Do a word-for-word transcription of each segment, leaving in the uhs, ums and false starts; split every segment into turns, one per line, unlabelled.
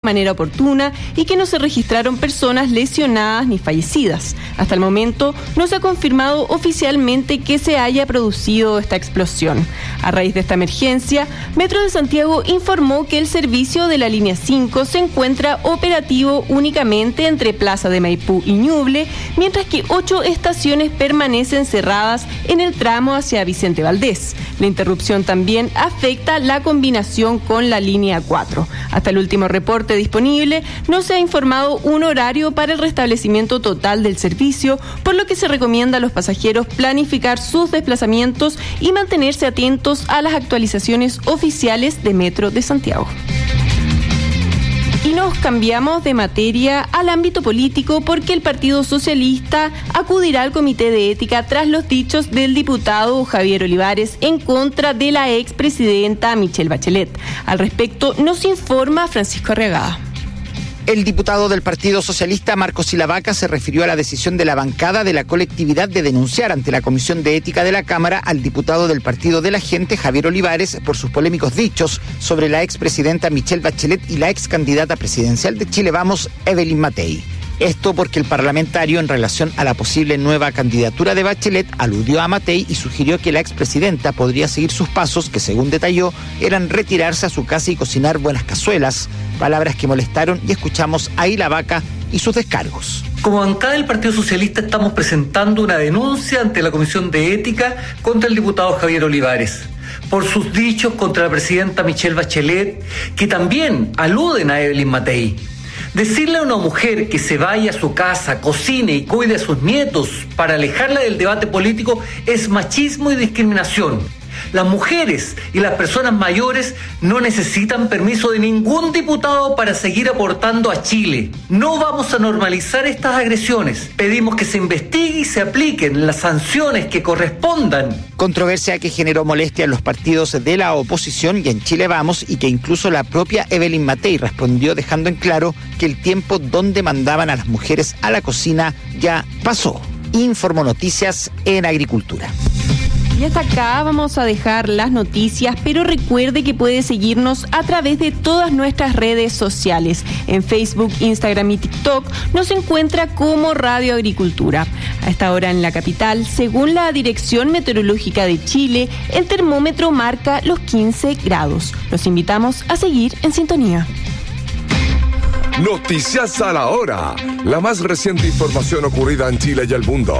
manera oportuna y que no se registraron personas lesionadas ni fallecidas. Hasta el momento no se ha confirmado oficialmente que se haya producido esta explosión. A raíz de esta emergencia, Metro de Santiago informó que el servicio de la línea cinco se encuentra operativo únicamente entre Plaza de Maipú y Ñuble, mientras que ocho estaciones permanecen cerradas en el tramo hacia Vicente Valdés. La interrupción también afecta la combinación con la línea cuatro. Hasta el último reporte disponible, no se ha informado un horario para el restablecimiento total del servicio, por lo que se recomienda a los pasajeros planificar sus desplazamientos y mantenerse atentos a las actualizaciones oficiales de Metro de Santiago. Y nos cambiamos de materia al ámbito político porque el Partido Socialista acudirá al Comité de Ética tras los dichos del diputado Javier Olivares en contra de la expresidenta Michelle Bachelet. Al respecto nos informa Francisco Arriagada.
El diputado del Partido Socialista, Marcos Silavaca, se refirió a la decisión de la bancada de la colectividad de denunciar ante la Comisión de Ética de la Cámara al diputado del Partido de la Gente, Javier Olivares, por sus polémicos dichos sobre la expresidenta Michelle Bachelet y la excandidata presidencial de Chile Vamos, Evelyn Matei. Esto porque el parlamentario, en relación a la posible nueva candidatura de Bachelet, aludió a Matei y sugirió que la expresidenta podría seguir sus pasos, que según detalló, eran retirarse a su casa y cocinar buenas cazuelas, palabras que molestaron, y escuchamos a Silavaca y sus descargos.
Como bancada del Partido Socialista estamos presentando una denuncia ante la Comisión de Ética contra el diputado Javier Olivares por sus dichos contra la presidenta Michelle Bachelet, que también aluden a Evelyn Matei. Decirle a una mujer que se vaya a su casa, cocine y cuide a sus nietos para alejarla del debate político es machismo y discriminación. Las mujeres y las personas mayores no necesitan permiso de ningún diputado para seguir aportando a Chile. No vamos a normalizar estas agresiones. Pedimos que se investigue y se apliquen las sanciones que correspondan.
Controversia que generó molestia en los partidos de la oposición y en Chile Vamos, y que incluso la propia Evelyn Matei respondió dejando en claro que el tiempo donde mandaban a las mujeres a la cocina ya pasó. Informó Noticias en Agricultura.
Y hasta acá vamos a dejar las noticias, pero recuerde que puede seguirnos a través de todas nuestras redes sociales. En Facebook, Instagram y TikTok nos encuentra como Radio Agricultura. A esta hora en la capital, según la Dirección Meteorológica de Chile, el termómetro marca los quince grados. Los invitamos a seguir en sintonía.
Noticias a la hora. La más reciente información ocurrida en Chile y el mundo.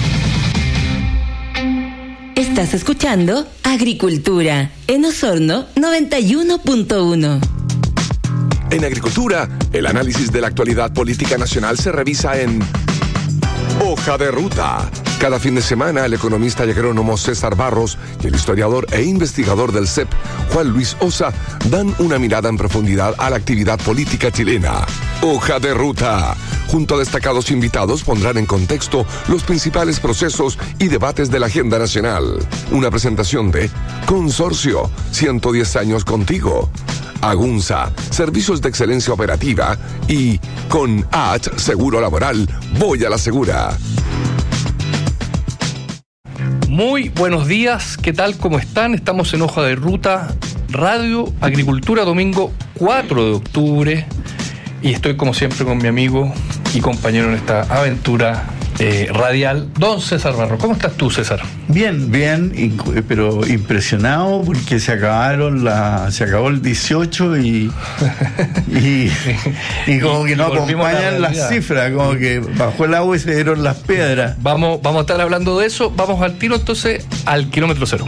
Estás escuchando Agricultura en Osorno noventa y uno punto uno.
En Agricultura, el análisis de la actualidad política nacional se revisa en Hoja de Ruta. Cada fin de semana, el economista y agrónomo César Barros y el historiador e investigador del C E P, Juan Luis Osa, dan una mirada en profundidad a la actividad política chilena. Hoja de Ruta. Junto a destacados invitados pondrán en contexto los principales procesos y debates de la agenda nacional. Una presentación de Consorcio, ciento diez años contigo. Agunza, servicios de excelencia operativa, y con H, Seguro Laboral, voy a la segura.
Muy buenos días, ¿qué tal? ¿Cómo están? Estamos en Hoja de Ruta, Radio Agricultura, domingo cuatro de octubre, y estoy como siempre con mi amigo y compañero en esta aventura eh, radial, don César Barros. ¿Cómo estás tú, César?
Bien, bien, inc- pero impresionado porque se acabaron la, se acabó el dieciocho y y, y como
y,
que no acompañan las cifras, como que bajó el agua y se dieron las piedras.
Vamos, vamos a estar hablando de eso. Vamos al tiro entonces al kilómetro cero.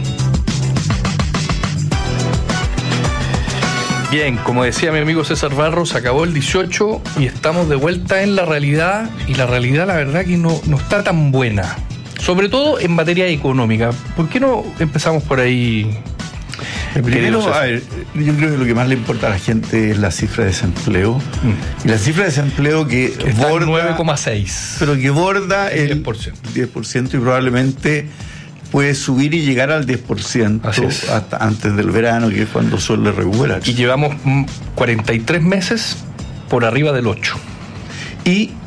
Bien, como decía mi amigo César Barros, se acabó el dieciocho y estamos de vuelta en la realidad, y la realidad, la verdad, que no, no está tan buena, sobre todo en materia económica. ¿Por qué no empezamos por ahí?
Primero, a ver, yo creo que lo que más le importa a la gente es la cifra de desempleo. Mm. Y la cifra de desempleo que
está
borda
nueve coma seis.
Pero que borda el
diez por ciento.
diez por ciento y probablemente puede subir y llegar al diez por ciento hasta antes del verano, que es cuando suele recuperarse.
Y llevamos cuarenta y tres meses por arriba del ocho.
Y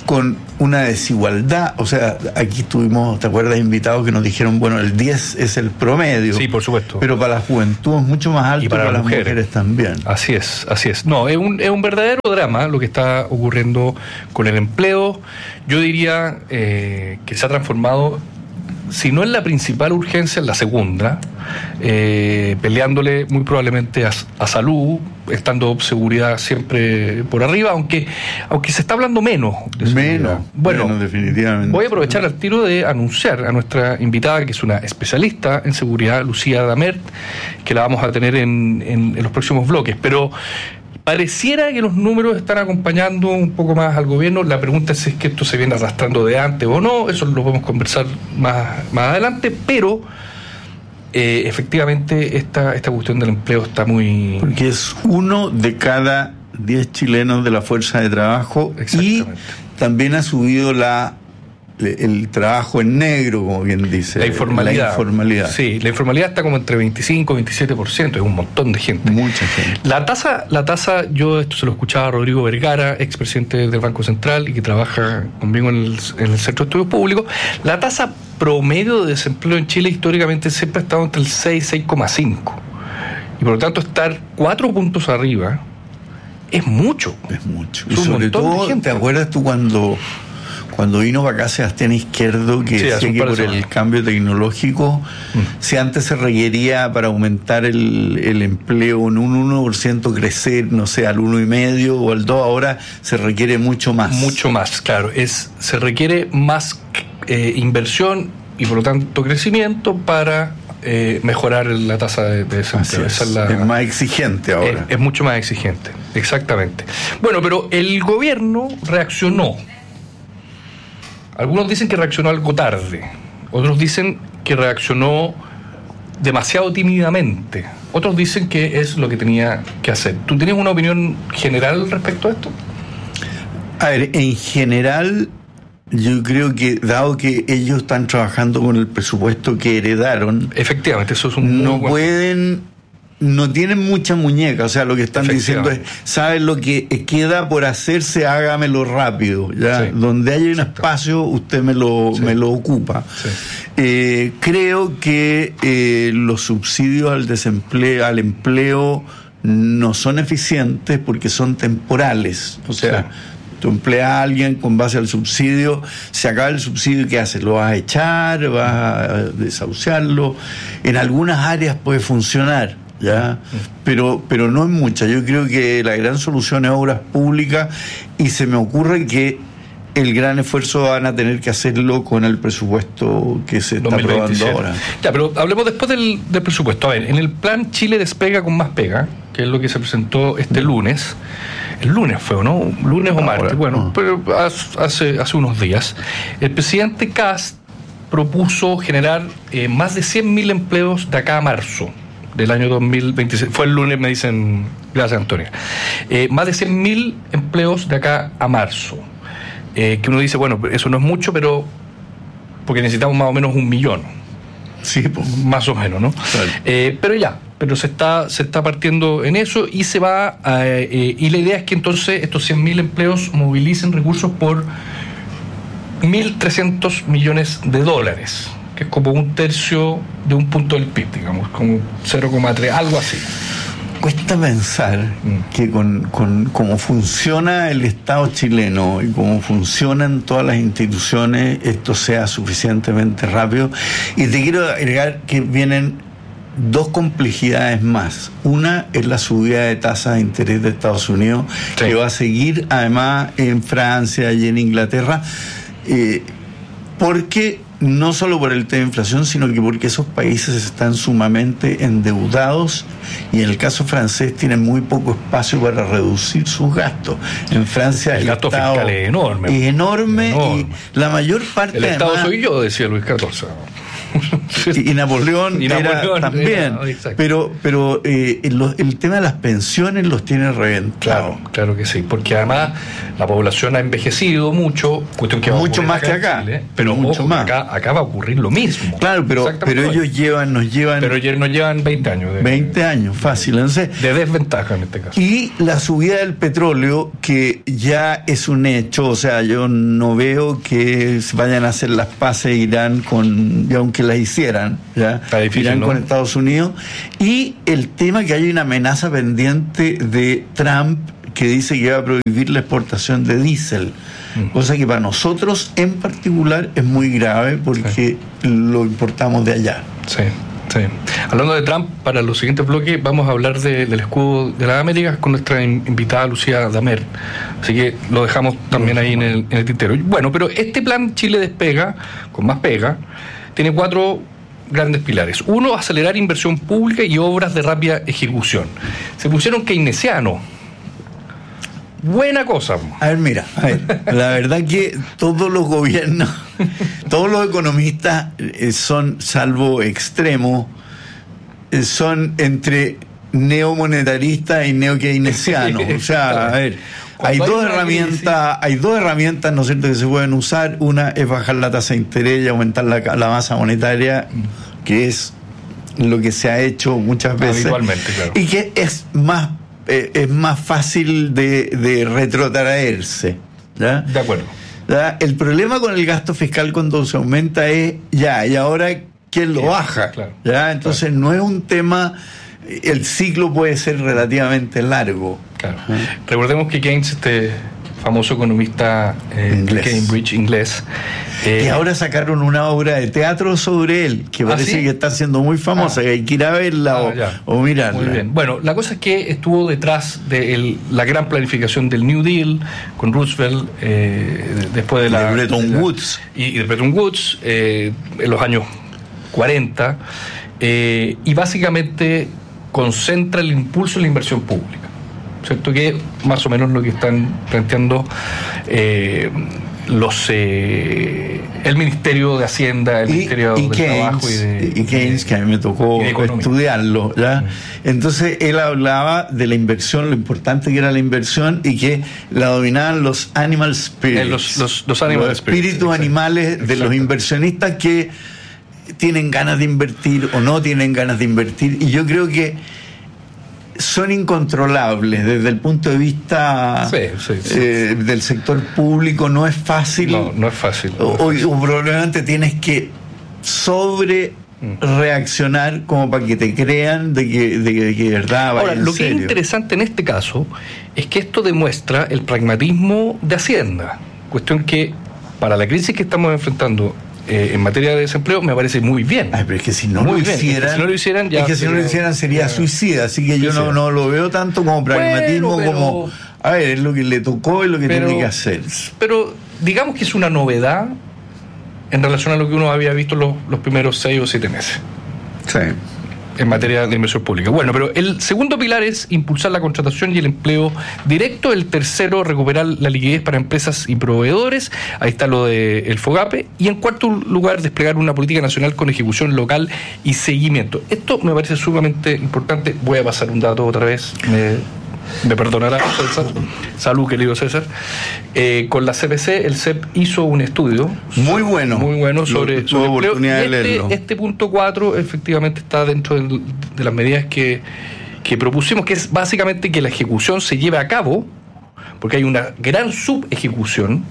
con una desigualdad. O sea, aquí estuvimos, ¿te acuerdas?, invitados que nos dijeron, bueno, el diez es el promedio.
Sí, por supuesto.
Pero para la juventud es mucho más alto, y para, para las mujeres. mujeres también.
Así es, así es. No, es un, es un verdadero drama lo que está ocurriendo con el empleo. Yo diría eh, que se ha transformado, si no en la principal urgencia, en la segunda, eh, peleándole muy probablemente a, a salud, estando seguridad siempre por arriba, aunque aunque se está hablando menos de seguridad. Menos, bueno, menos definitivamente. Voy a aprovechar al tiro de anunciar a nuestra invitada, que es una especialista en seguridad, Lucía Damert, que la vamos a tener en, en, en los próximos bloques, pero pareciera que los números están acompañando un poco más al gobierno. La pregunta es si es que esto se viene arrastrando de antes o no, eso lo podemos conversar más, más adelante, pero eh, efectivamente esta, esta cuestión del empleo está muy...
Porque es uno de cada diez chilenos de la fuerza de trabajo, y también ha subido la el trabajo en negro, como bien dice.
La informalidad.
La informalidad.
Sí, la informalidad está como entre veinticinco y veintisiete por ciento, es un montón de gente.
Mucha gente.
La tasa, la tasa, yo esto se lo escuchaba a Rodrigo Vergara, expresidente del Banco Central y que trabaja conmigo en el, en el Centro de Estudios Públicos. La tasa promedio de desempleo en Chile históricamente siempre ha estado entre el seis y seis coma cinco. Y por lo tanto estar cuatro puntos arriba es mucho.
Es mucho. Y sobre todo, ¿te acuerdas tú cuando... Cuando vino para acá Sebastián Izquierdo, que sí, decía que por el cambio tecnológico, mm. si antes se requería para aumentar el, el empleo en un uno por ciento crecer, no sé, al uno coma cinco o al dos, ahora se requiere mucho más.
Mucho más, claro. Es, se requiere más eh, inversión y por lo tanto crecimiento para eh, mejorar la tasa de, de desempleo.
Es.
Esa es, la,
es más exigente ahora.
Es, es mucho más exigente, exactamente. Bueno, pero el gobierno reaccionó. Algunos dicen que reaccionó algo tarde, otros dicen que reaccionó demasiado tímidamente, otros dicen que es lo que tenía que hacer. ¿Tú tienes una opinión general respecto a esto?
A ver, en general, yo creo que dado que ellos están trabajando con el presupuesto que heredaron,
efectivamente, eso es un
no pueden... No tienen mucha muñeca, o sea, lo que están diciendo es, ¿saben lo que queda por hacerse? Hágamelo rápido, ¿ya? Sí. Donde haya un espacio, usted me lo, sí. me lo ocupa. Sí. Eh, creo que eh, los subsidios al desempleo, al empleo, no son eficientes porque son temporales, o sea... Sí. Tú empleas a alguien con base al subsidio, se acaba el subsidio, ¿qué haces? ¿Lo vas a echar? ¿Vas a desahuciarlo? En algunas áreas puede funcionar, ¿ya? Pero, pero no en muchas. Yo creo que la gran solución es obras públicas, y se me ocurre que el gran esfuerzo van a tener que hacerlo con el presupuesto que se está aprobando ahora.
Ya, pero hablemos después del, del presupuesto. A ver, en el plan Chile Despega con Más Pega, que es lo que se presentó este lunes, el lunes fue, ¿no? Lunes o martes, bueno, pero hace, hace unos días, el presidente Kast propuso generar eh, más de cien mil empleos de acá a marzo del año dos mil veintiséis. Fue el lunes, me dicen, gracias Antonia. Eh, más de cien mil empleos de acá a marzo. Eh, que uno dice, bueno, eso no es mucho, pero porque necesitamos más o menos un millón.
Sí, pues.
Más o menos, ¿no? Claro. Eh, pero ya, pero se está se está partiendo en eso y se va a, eh, y la idea es que entonces estos cien mil empleos movilicen recursos por mil trescientos millones de dólares, que es como un tercio de un punto del P I B, digamos, como cero coma tres, algo así.
Cuesta pensar que con, con cómo funciona el Estado chileno y cómo funcionan todas las instituciones, esto sea suficientemente rápido. Y te quiero agregar que vienen dos complejidades más. Una es la subida de tasas de interés de Estados Unidos, sí, que va a seguir además en Francia y en Inglaterra, eh, porque no solo por el tema de inflación, sino que porque esos países están sumamente endeudados, y en el caso francés tienen muy poco espacio para reducir sus gastos. En Francia el, el gasto Estado
fiscal es enorme.
Es enorme, enorme. Y la mayor parte...
El Estado
además,
soy yo, decía Luis catorce.
y, y Napoleón,
y
era
Napoleón
también.
Era,
pero pero eh, el, el tema de las pensiones los tiene reventados.
Claro, claro que sí, porque además la población ha envejecido mucho, cuestión que va
mucho
a
más que acá,
Chile, pero
mucho
ojo,
más.
Acá, acá va a ocurrir lo mismo.
Claro, pero, pero ellos llevan, nos llevan.
Pero nos llevan veinte años. De,
veinte años, fácil. Entonces,
de desventaja en este caso.
Y la subida del petróleo, que ya es un hecho, o sea, yo no veo que vayan a hacer las paces Irán con, y aunque las hicieran, ya,
Está difícil,
Irán
¿no?
con Estados Unidos. Y el tema que hay una amenaza pendiente de Trump que dice que va a prohibir la exportación de diésel, mm. cosa que para nosotros en particular es muy grave porque sí. lo importamos de allá.
Sí. Sí. Hablando de Trump, para los siguientes bloques vamos a hablar de, del escudo de las Américas con nuestra invitada Lucía Damer. Así que lo dejamos también ahí en el, en el tintero. Bueno, pero este plan Chile Despega, con más pega, tiene cuatro grandes pilares. Uno, acelerar inversión pública y obras de rápida ejecución. Se pusieron keynesianos. Buena cosa.
A ver, mira, a ver, la verdad que todos los gobiernos, todos los economistas eh, son, salvo extremos, eh, son entre neomonetaristas y neokeynesianos. O sea, a ver, hay dos herramientas, hay dos herramientas, ¿no es cierto?, que se pueden usar. Una es bajar la tasa de interés y aumentar la, la masa monetaria, que es lo que se ha hecho muchas veces.
Habitualmente, claro.
Y que es más Eh, es más fácil de, de retrotraerse, ¿ya?
De acuerdo.
¿Ya? El problema con el gasto fiscal cuando se aumenta es ya, y ahora ¿quién lo baja?
Claro,
¿ya? Entonces claro. no es un tema, el ciclo puede ser relativamente largo.
Claro. ¿Ah? Recordemos que Keynes, este famoso economista eh, inglés. Cambridge, inglés.
Eh, y ahora sacaron una obra de teatro sobre él, que parece ¿ah, sí? que está siendo muy famosa, ah. que hay que ir a verla ah, o, o mirarla.
Muy bien. Bueno, la cosa es que estuvo detrás de el, la gran planificación del New Deal, con Roosevelt, eh, después de la...
De Bretton
de la,
Woods.
Y, y de Bretton Woods, eh, en los años cuarenta, eh, y básicamente concentra el impulso en la inversión pública. ¿Cierto? Que más o menos lo que están planteando eh, los eh, el Ministerio de Hacienda, el
y,
Ministerio
y
del
Keynes,
Trabajo y de,
y Keynes, que a mí me tocó estudiarlo, ¿ya? Mm. Entonces él hablaba de la inversión, lo importante que era la inversión y que la dominaban los animal spirits,
eh, los, los, los, animal
los
spirits,
espíritus exacto. animales de exacto. los inversionistas que tienen ganas de invertir o no tienen ganas de invertir, y yo creo que son incontrolables desde el punto de vista
sí, sí, sí.
Eh, del sector público. No es fácil.
No, no es fácil. No
o,
es fácil.
o probablemente tienes que sobre reaccionar como para que te crean de que de, de que de verdad vaya.
Ahora,
en
lo que
serio.
es interesante en este caso es que esto demuestra el pragmatismo de Hacienda, cuestión que para la crisis que estamos enfrentando Eh, en materia de desempleo me parece muy bien.
Ay, pero es que si no,
muy
lo
bien.
hicieran,
es que si no lo hicieran ya
es que si no lo hicieran sería ya, suicida, así que yo no, no lo veo tanto como pragmatismo, bueno, pero, como a ver, es lo que le tocó, es lo que pero, tiene que hacer.
Pero digamos que es una novedad en relación a lo que uno había visto los, los primeros seis o siete meses.
Sí.
En materia de inversión pública. Bueno, pero el segundo pilar es impulsar la contratación y el empleo directo. El tercero, recuperar la liquidez para empresas y proveedores. Ahí está lo del de FOGAPE. Y en cuarto lugar, desplegar una política nacional con ejecución local y seguimiento. Esto me parece sumamente importante. Voy a pasar un dato otra vez. Me, me perdonará César. Salud, querido César. Eh, con la C P C, el C E P hizo un estudio
muy bueno,
muy bueno sobre, sobre
oportunidad
empleo.
De
este,
leerlo.
este punto cuatro efectivamente está dentro de, de las medidas que, que propusimos, que es básicamente que la ejecución se lleve a cabo, porque hay una gran subejecución,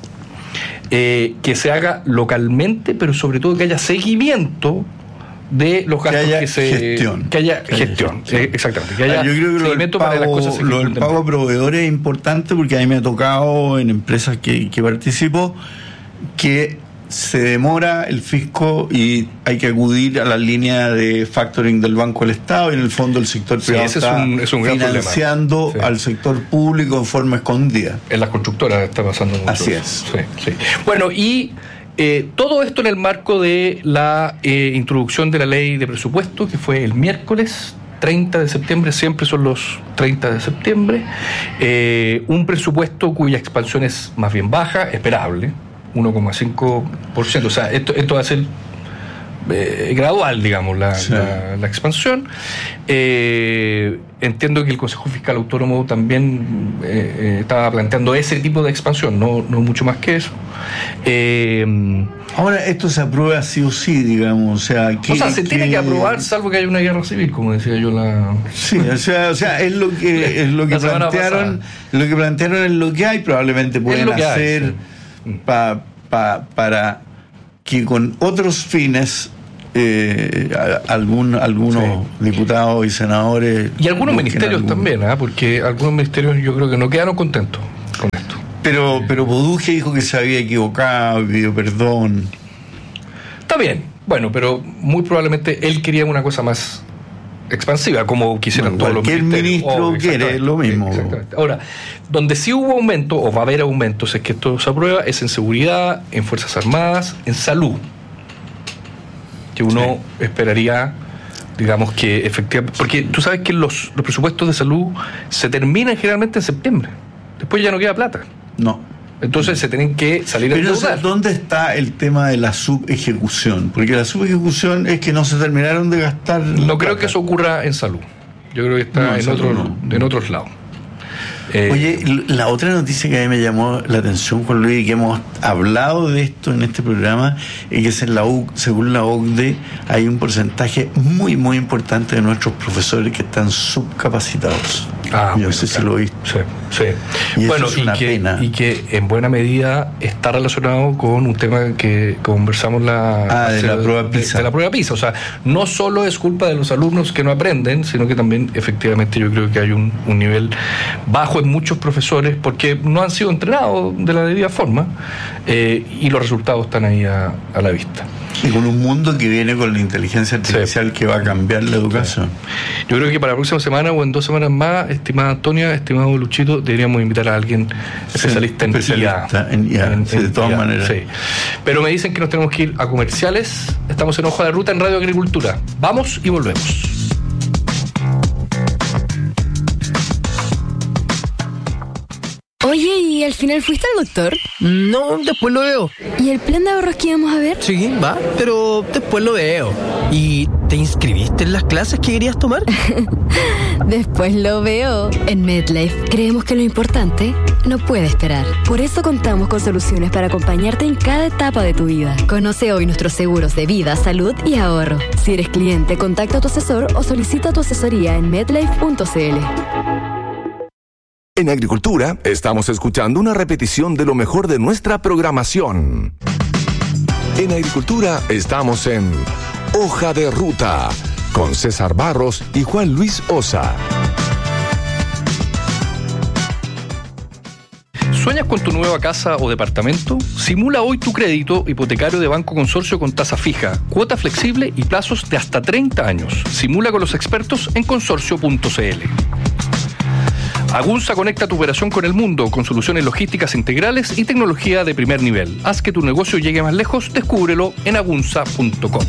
eh, que se haga localmente, pero sobre todo que haya seguimiento de los gastos que, haya
que se gestión.
que haya
que
gestión,
haya gestión.
Eh, exactamente, que haya
ah, yo creo que
seguimiento
pago,
para las cosas se
lo del pago a proveedores es importante, porque a mí me ha tocado en empresas que, que participo que se demora el fisco y hay que acudir a la línea de factoring del Banco del Estado, y en el fondo el sector
sí,
privado
ese
está
es un, es un gran
financiando
sí.
al sector público en forma escondida.
En las constructoras está pasando mucho.
Así es.
Sí, sí. Bueno, y Eh, todo esto en el marco de la eh, introducción de la ley de presupuesto, que fue el miércoles treinta de septiembre, siempre son los treinta de septiembre, eh, un presupuesto cuya expansión es más bien baja, esperable, uno coma cinco por ciento, o sea, esto, esto va a ser eh, gradual, digamos, la,
sí.
la, la expansión. Eh, entiendo que el Consejo Fiscal Autónomo también eh, eh, estaba planteando ese tipo de expansión, no, no mucho más que eso. Eh,
Ahora, esto se aprueba sí o sí, digamos, o sea... Que,
o sea, se
que...
tiene que aprobar, salvo que haya una guerra civil, como decía yo la...
Sí, o sea, o sea es lo que, es lo que plantearon, lo que plantearon es lo que hay, probablemente pueden hacer hay, sí. pa, pa, para que con otros fines eh, algún, algunos sí. diputados y senadores...
Y algunos ministerios algún... también, ¿eh? Porque algunos ministerios yo creo que no quedaron contentos con esto.
Pero, pero Boduje dijo que se había equivocado, pidió perdón.
Está bien, bueno, pero muy probablemente él quería una cosa más expansiva, como quisieran bueno, todos los ministerios.
Cualquier ministro oh, quiere lo mismo.
Exactamente. Ahora, donde sí hubo aumento, o va a haber aumentos, es que esto se aprueba, es en seguridad, en Fuerzas Armadas, en salud. Que uno sí. esperaría, digamos que efectivamente... Porque tú sabes que los, los presupuestos de salud se terminan generalmente en septiembre. Después ya no queda plata.
No.
Entonces se tienen que salir a endeudar.
Pero ¿dónde está el tema de la subejecución? Porque la subejecución es que no se terminaron de gastar.
No creo que eso ocurra en salud. Yo creo que está no, en, otro, no. en otros lados.
Eh, Oye, la otra noticia que a mí me llamó la atención, Juan Luis, y que hemos hablado de esto en este programa, es que en la U, según la O C D E hay un porcentaje muy, muy importante de nuestros profesores que están subcapacitados.
Ah,
Yo no sé claro. si lo viste.
Sí, sí.
Y
bueno,
eso es una
y, que,
pena.
y que en buena medida está relacionado con un tema que conversamos la,
ah, de, la prueba PISA.
De, de la prueba PISA. O sea, no solo es culpa de los alumnos que no aprenden, sino que también efectivamente yo creo que hay un, un nivel bajo en muchos profesores porque no han sido entrenados de la debida forma eh, y los resultados están ahí a, a la vista.
Y con un mundo que viene con la inteligencia artificial sí. que va a cambiar la educación.
Sí. Yo creo que para la próxima semana o en dos semanas más, estimada Antonia, estimado Luchito, deberíamos invitar a alguien especialista, sí,
especialista en
I A.
En, en, sí, de todas I A, maneras.
Sí. Pero me dicen que nos tenemos que ir a comerciales. Estamos en Hoja de Ruta en Radio Agricultura. Vamos y volvemos.
Oye, ¿y al final fuiste al doctor?
No, después lo veo.
¿Y el plan de ahorros que íbamos a ver?
Sí, va, pero después lo veo. ¿Y te inscribiste en las clases que querías tomar?
Después lo veo. En MedLife creemos que lo importante no puede esperar. Por eso contamos con soluciones para acompañarte en cada etapa de tu vida. Conoce hoy nuestros seguros de vida, salud y ahorro. Si eres cliente, contacta a tu asesor o solicita tu asesoría en medlife punto c l.
En Agricultura, estamos escuchando una repetición de lo mejor de nuestra programación. En Agricultura, estamos en Hoja de Ruta, con César Barros y Juan Luis Osa.
¿Sueñas con tu nueva casa o departamento? Simula hoy tu crédito hipotecario de Banco Consorcio con tasa fija, cuota flexible y plazos de hasta treinta años. Simula con los expertos en consorcio punto c l. Agunza conecta tu operación con el mundo con soluciones logísticas integrales y tecnología de primer nivel. Haz que tu negocio llegue más lejos, descúbrelo en agunza punto com.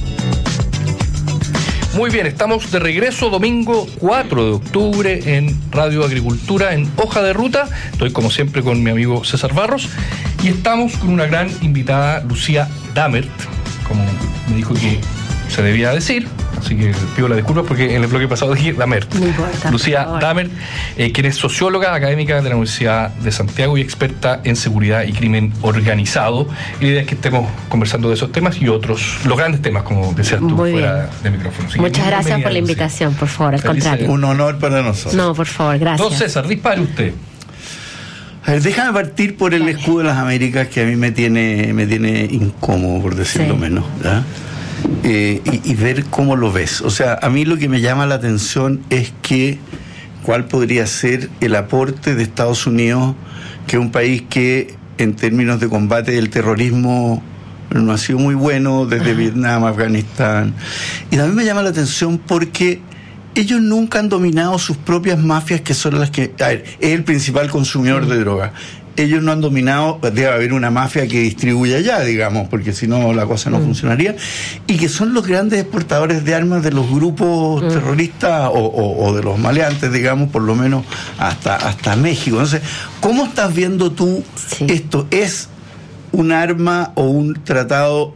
Muy bien, estamos de regreso domingo cuatro de octubre en Radio Agricultura, en Hoja de Ruta. Estoy como siempre con mi amigo César Barros y estamos con una gran invitada, Lucía Damert, como me dijo que se debía decir, así que pido la disculpa porque en el bloque pasado dije Damert.
No importa,
Lucía Damert, eh, quien es socióloga académica de la Universidad de Santiago y experta en seguridad y crimen organizado. Y la idea es que estemos conversando de esos temas y otros, los grandes temas, como decías tú,
muy
fuera de micrófono. Así
Muchas gracias por la invitación, Lucía. Por favor, al
Feliz
contrario.
Un honor para nosotros.
No, por favor, gracias.
Don César, dispare usted.
A ver, déjame partir por el escudo de las Américas que a mí me tiene, me tiene incómodo, por decirlo
sí.
menos, ¿ya? Eh, y, y ver cómo lo ves. O sea, a mí lo que me llama la atención es que cuál podría ser el aporte de Estados Unidos, que es un país que en términos de combate del terrorismo no ha sido muy bueno desde Vietnam, Afganistán. Y también me llama la atención porque ellos nunca han dominado sus propias mafias, que son las que... A ver, es el principal consumidor de droga. Ellos no han dominado, debe haber una mafia que distribuye allá, digamos, porque si no la cosa no mm. funcionaría, y que son los grandes exportadores de armas de los grupos mm. terroristas o, o, o de los maleantes, digamos, por lo menos hasta, hasta México. Entonces, ¿cómo estás viendo tú sí. esto? ¿Es un arma o un tratado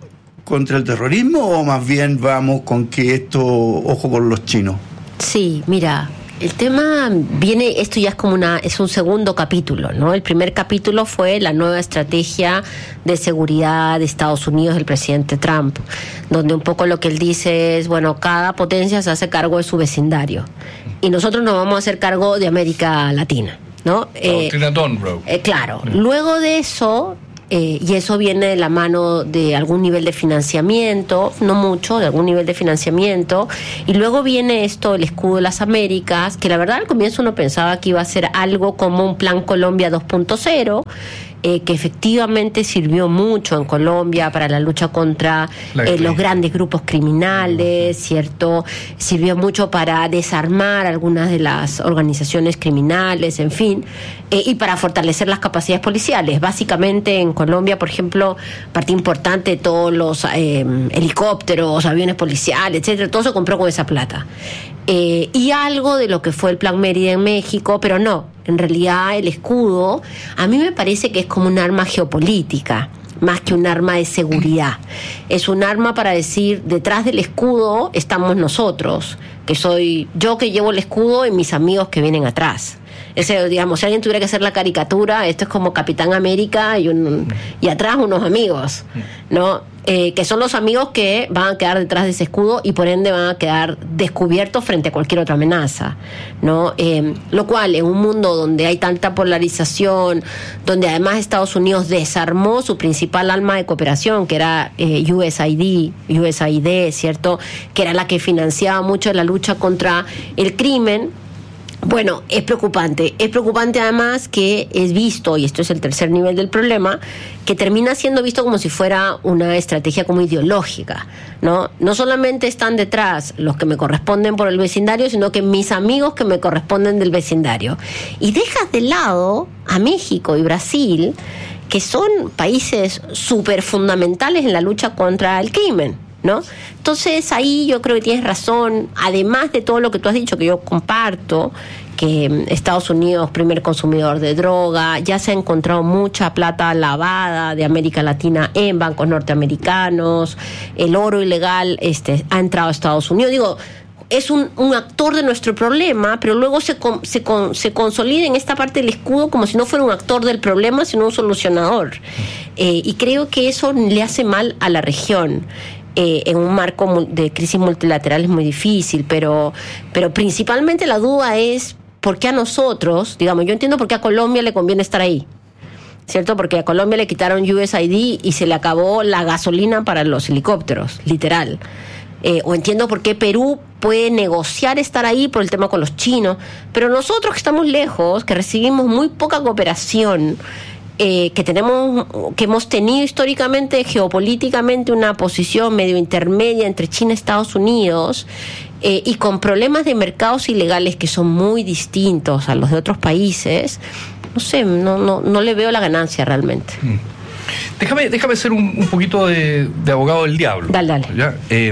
contra el terrorismo o más bien vamos con que esto, ojo con los chinos?
Sí, mira, el tema viene, esto ya es como una, es un segundo capítulo, ¿no? El primer capítulo fue la nueva estrategia de seguridad de Estados Unidos del presidente Trump, donde un poco lo que él dice es, bueno, cada potencia se hace cargo de su vecindario y nosotros nos vamos a hacer cargo de América Latina, ¿no?
Eh,
eh, claro, yeah. Luego de eso... Eh, y eso viene de la mano de algún nivel de financiamiento, no mucho, de algún nivel de financiamiento, y luego viene esto, el escudo de las Américas, que la verdad al comienzo uno pensaba que iba a ser algo como un plan Colombia dos punto cero, eh, que efectivamente sirvió mucho en Colombia para la lucha contra eh, los grandes grupos criminales, ¿cierto? Sirvió mucho para desarmar algunas de las organizaciones criminales, en fin, eh, y para fortalecer las capacidades policiales. Básicamente en Colombia, por ejemplo, parte importante de todos los eh, helicópteros, aviones policiales, etcétera, todo se compró con esa plata. Eh, y algo de lo que fue el Plan Mérida en México, pero no, en realidad el escudo a mí me parece que es como un arma geopolítica más que un arma de seguridad. Es un arma para decir, detrás del escudo estamos nosotros, que soy yo que llevo el escudo y mis amigos que vienen atrás. Ese, digamos, si alguien tuviera que hacer la caricatura, esto es como Capitán América y un y atrás unos amigos, ¿no? Eh, que son los amigos que van a quedar detrás de ese escudo y por ende van a quedar descubiertos frente a cualquier otra amenaza, ¿no? Eh, lo cual, en un mundo donde hay tanta polarización, donde además Estados Unidos desarmó su principal arma de cooperación, que era eh, U S A I D, U S A I D, ¿cierto? Que era la que financiaba mucho la lucha contra el crimen. Bueno, es preocupante. Es preocupante además que es visto, y esto es el tercer nivel del problema, que termina siendo visto como si fuera una estrategia como ideológica, ¿no? No solamente están detrás los que me corresponden por el vecindario, sino que mis amigos que me corresponden del vecindario. Y dejas de lado a México y Brasil, que son países súper fundamentales en la lucha contra el crimen, ¿no? Entonces ahí yo creo que tienes razón, además de todo lo que tú has dicho, que yo comparto, que Estados Unidos, primer consumidor de droga, ya se ha encontrado mucha plata lavada de América Latina en bancos norteamericanos, el oro ilegal este, ha entrado a Estados Unidos, digo, es un, un actor de nuestro problema, pero luego se, se, se consolida en esta parte del escudo como si no fuera un actor del problema, sino un solucionador. Eh, y creo que eso le hace mal a la región. Eh, en un marco de crisis multilateral es muy difícil, pero, pero principalmente la duda es por qué a nosotros, digamos, yo entiendo por qué a Colombia le conviene estar ahí, ¿cierto? Porque a Colombia le quitaron U S A I D y se le acabó la gasolina para los helicópteros, literal. Eh, o entiendo por qué Perú puede negociar estar ahí por el tema con los chinos, pero nosotros que estamos lejos, que recibimos muy poca cooperación, Eh, que tenemos, que hemos tenido históricamente, geopolíticamente, una posición medio intermedia entre China y Estados Unidos, eh, y con problemas de mercados ilegales que son muy distintos a los de otros países, no sé, no, no, no le veo la ganancia realmente.
Mm. Déjame, déjame ser un, un poquito de, de abogado del diablo.
Dale, dale.
¿Ya? Eh,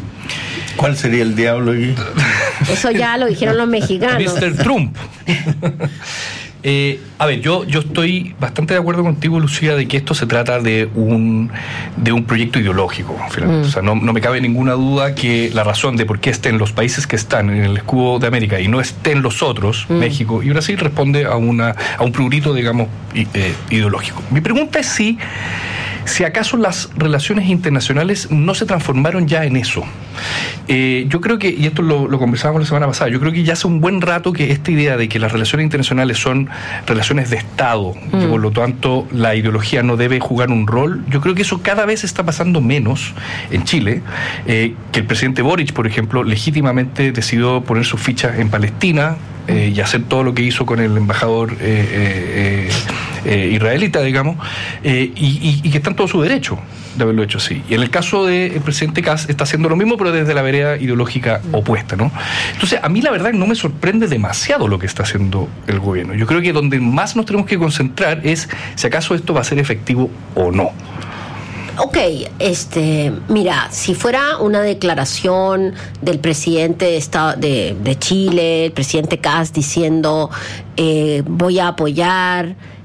¿Cuál sería el diablo aquí?
Eso ya lo dijeron los mexicanos.
mister Trump. Eh, a ver, yo, yo estoy bastante de acuerdo contigo, Lucía, de que esto se trata de un de un proyecto ideológico, finalmente. Mm. O sea, no, no me cabe ninguna duda que la razón de por qué estén los países que están en el escudo de América y no estén los otros, mm. México y Brasil, responde a una a un prurito, digamos, eh, ideológico. Mi pregunta es si si acaso las relaciones internacionales no se transformaron ya en eso. Eh, yo creo que, y esto lo, lo conversábamos la semana pasada, yo creo que ya hace un buen rato que esta idea de que las relaciones internacionales son relaciones de Estado, mm. que por lo tanto la ideología no debe jugar un rol, yo creo que eso cada vez está pasando menos en Chile, eh, que el presidente Boric, por ejemplo, legítimamente decidió poner sus fichas en Palestina, Eh, y hacer todo lo que hizo con el embajador eh, eh, eh, israelita, digamos, eh, y, y, y que está en todo su derecho de haberlo hecho así. Y en el caso del presidente Kast está haciendo lo mismo, pero desde la vereda ideológica opuesta, ¿no? Entonces, a mí la verdad no me sorprende demasiado lo que está haciendo el gobierno. Yo creo que donde más nos tenemos que concentrar es si acaso esto va a ser efectivo o no.
Ok, este, mira, si fuera una declaración del presidente de, Estado, de, de Chile, el presidente Kast diciendo eh, voy a apoyar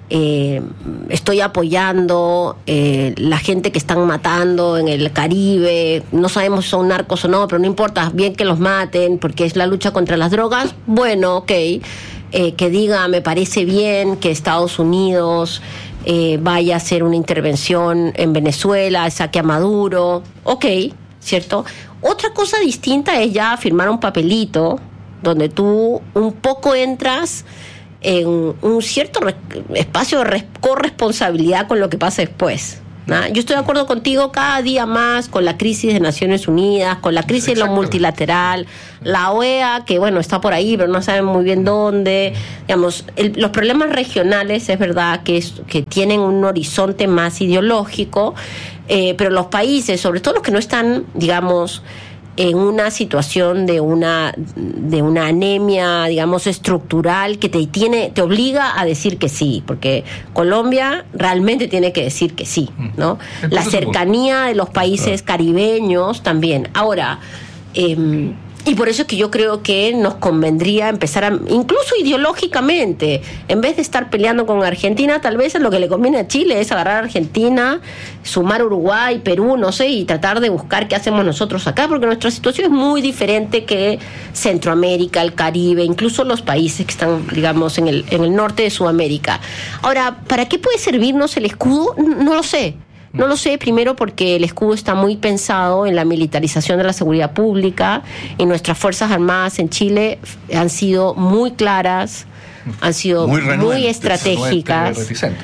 eh, estoy apoyando eh, la gente que están matando en el Caribe, no sabemos si son narcos o no, pero no importa, bien que los maten porque es la lucha contra las drogas, bueno, ok, eh, que diga me parece bien que Estados Unidos eh, vaya a hacer una intervención en Venezuela, saque a Maduro, ok, ¿cierto? Otra cosa distinta es ya firmar un papelito donde tú un poco entras en un cierto re- espacio de res- corresponsabilidad con lo que pasa después, ¿no? Yo estoy de acuerdo contigo cada día más con la crisis de Naciones Unidas, con la crisis de lo multilateral, la O E A, que bueno, está por ahí, pero no saben muy bien dónde. Digamos, el, los problemas regionales, es verdad que, es, que tienen un horizonte más ideológico, eh, pero los países, sobre todo los que no están, digamos, en una situación de una de una anemia, digamos, estructural que te tiene te obliga a decir que sí, porque Colombia realmente tiene que decir que sí, ¿no? La cercanía de los países caribeños también. Ahora, eh, y por eso es que yo creo que nos convendría empezar a, incluso ideológicamente, en vez de estar peleando con Argentina, tal vez lo que le conviene a Chile es agarrar a Argentina, sumar Uruguay, Perú, no sé, y tratar de buscar qué hacemos nosotros acá, porque nuestra situación es muy diferente que Centroamérica, el Caribe, incluso los países que están, digamos, en el, en el norte de Sudamérica. Ahora, ¿para qué puede servirnos el escudo? No lo sé. No lo sé, primero porque el escudo está muy pensado en la militarización de la seguridad pública y nuestras Fuerzas Armadas en Chile han sido muy claras, han sido muy, muy estratégicas.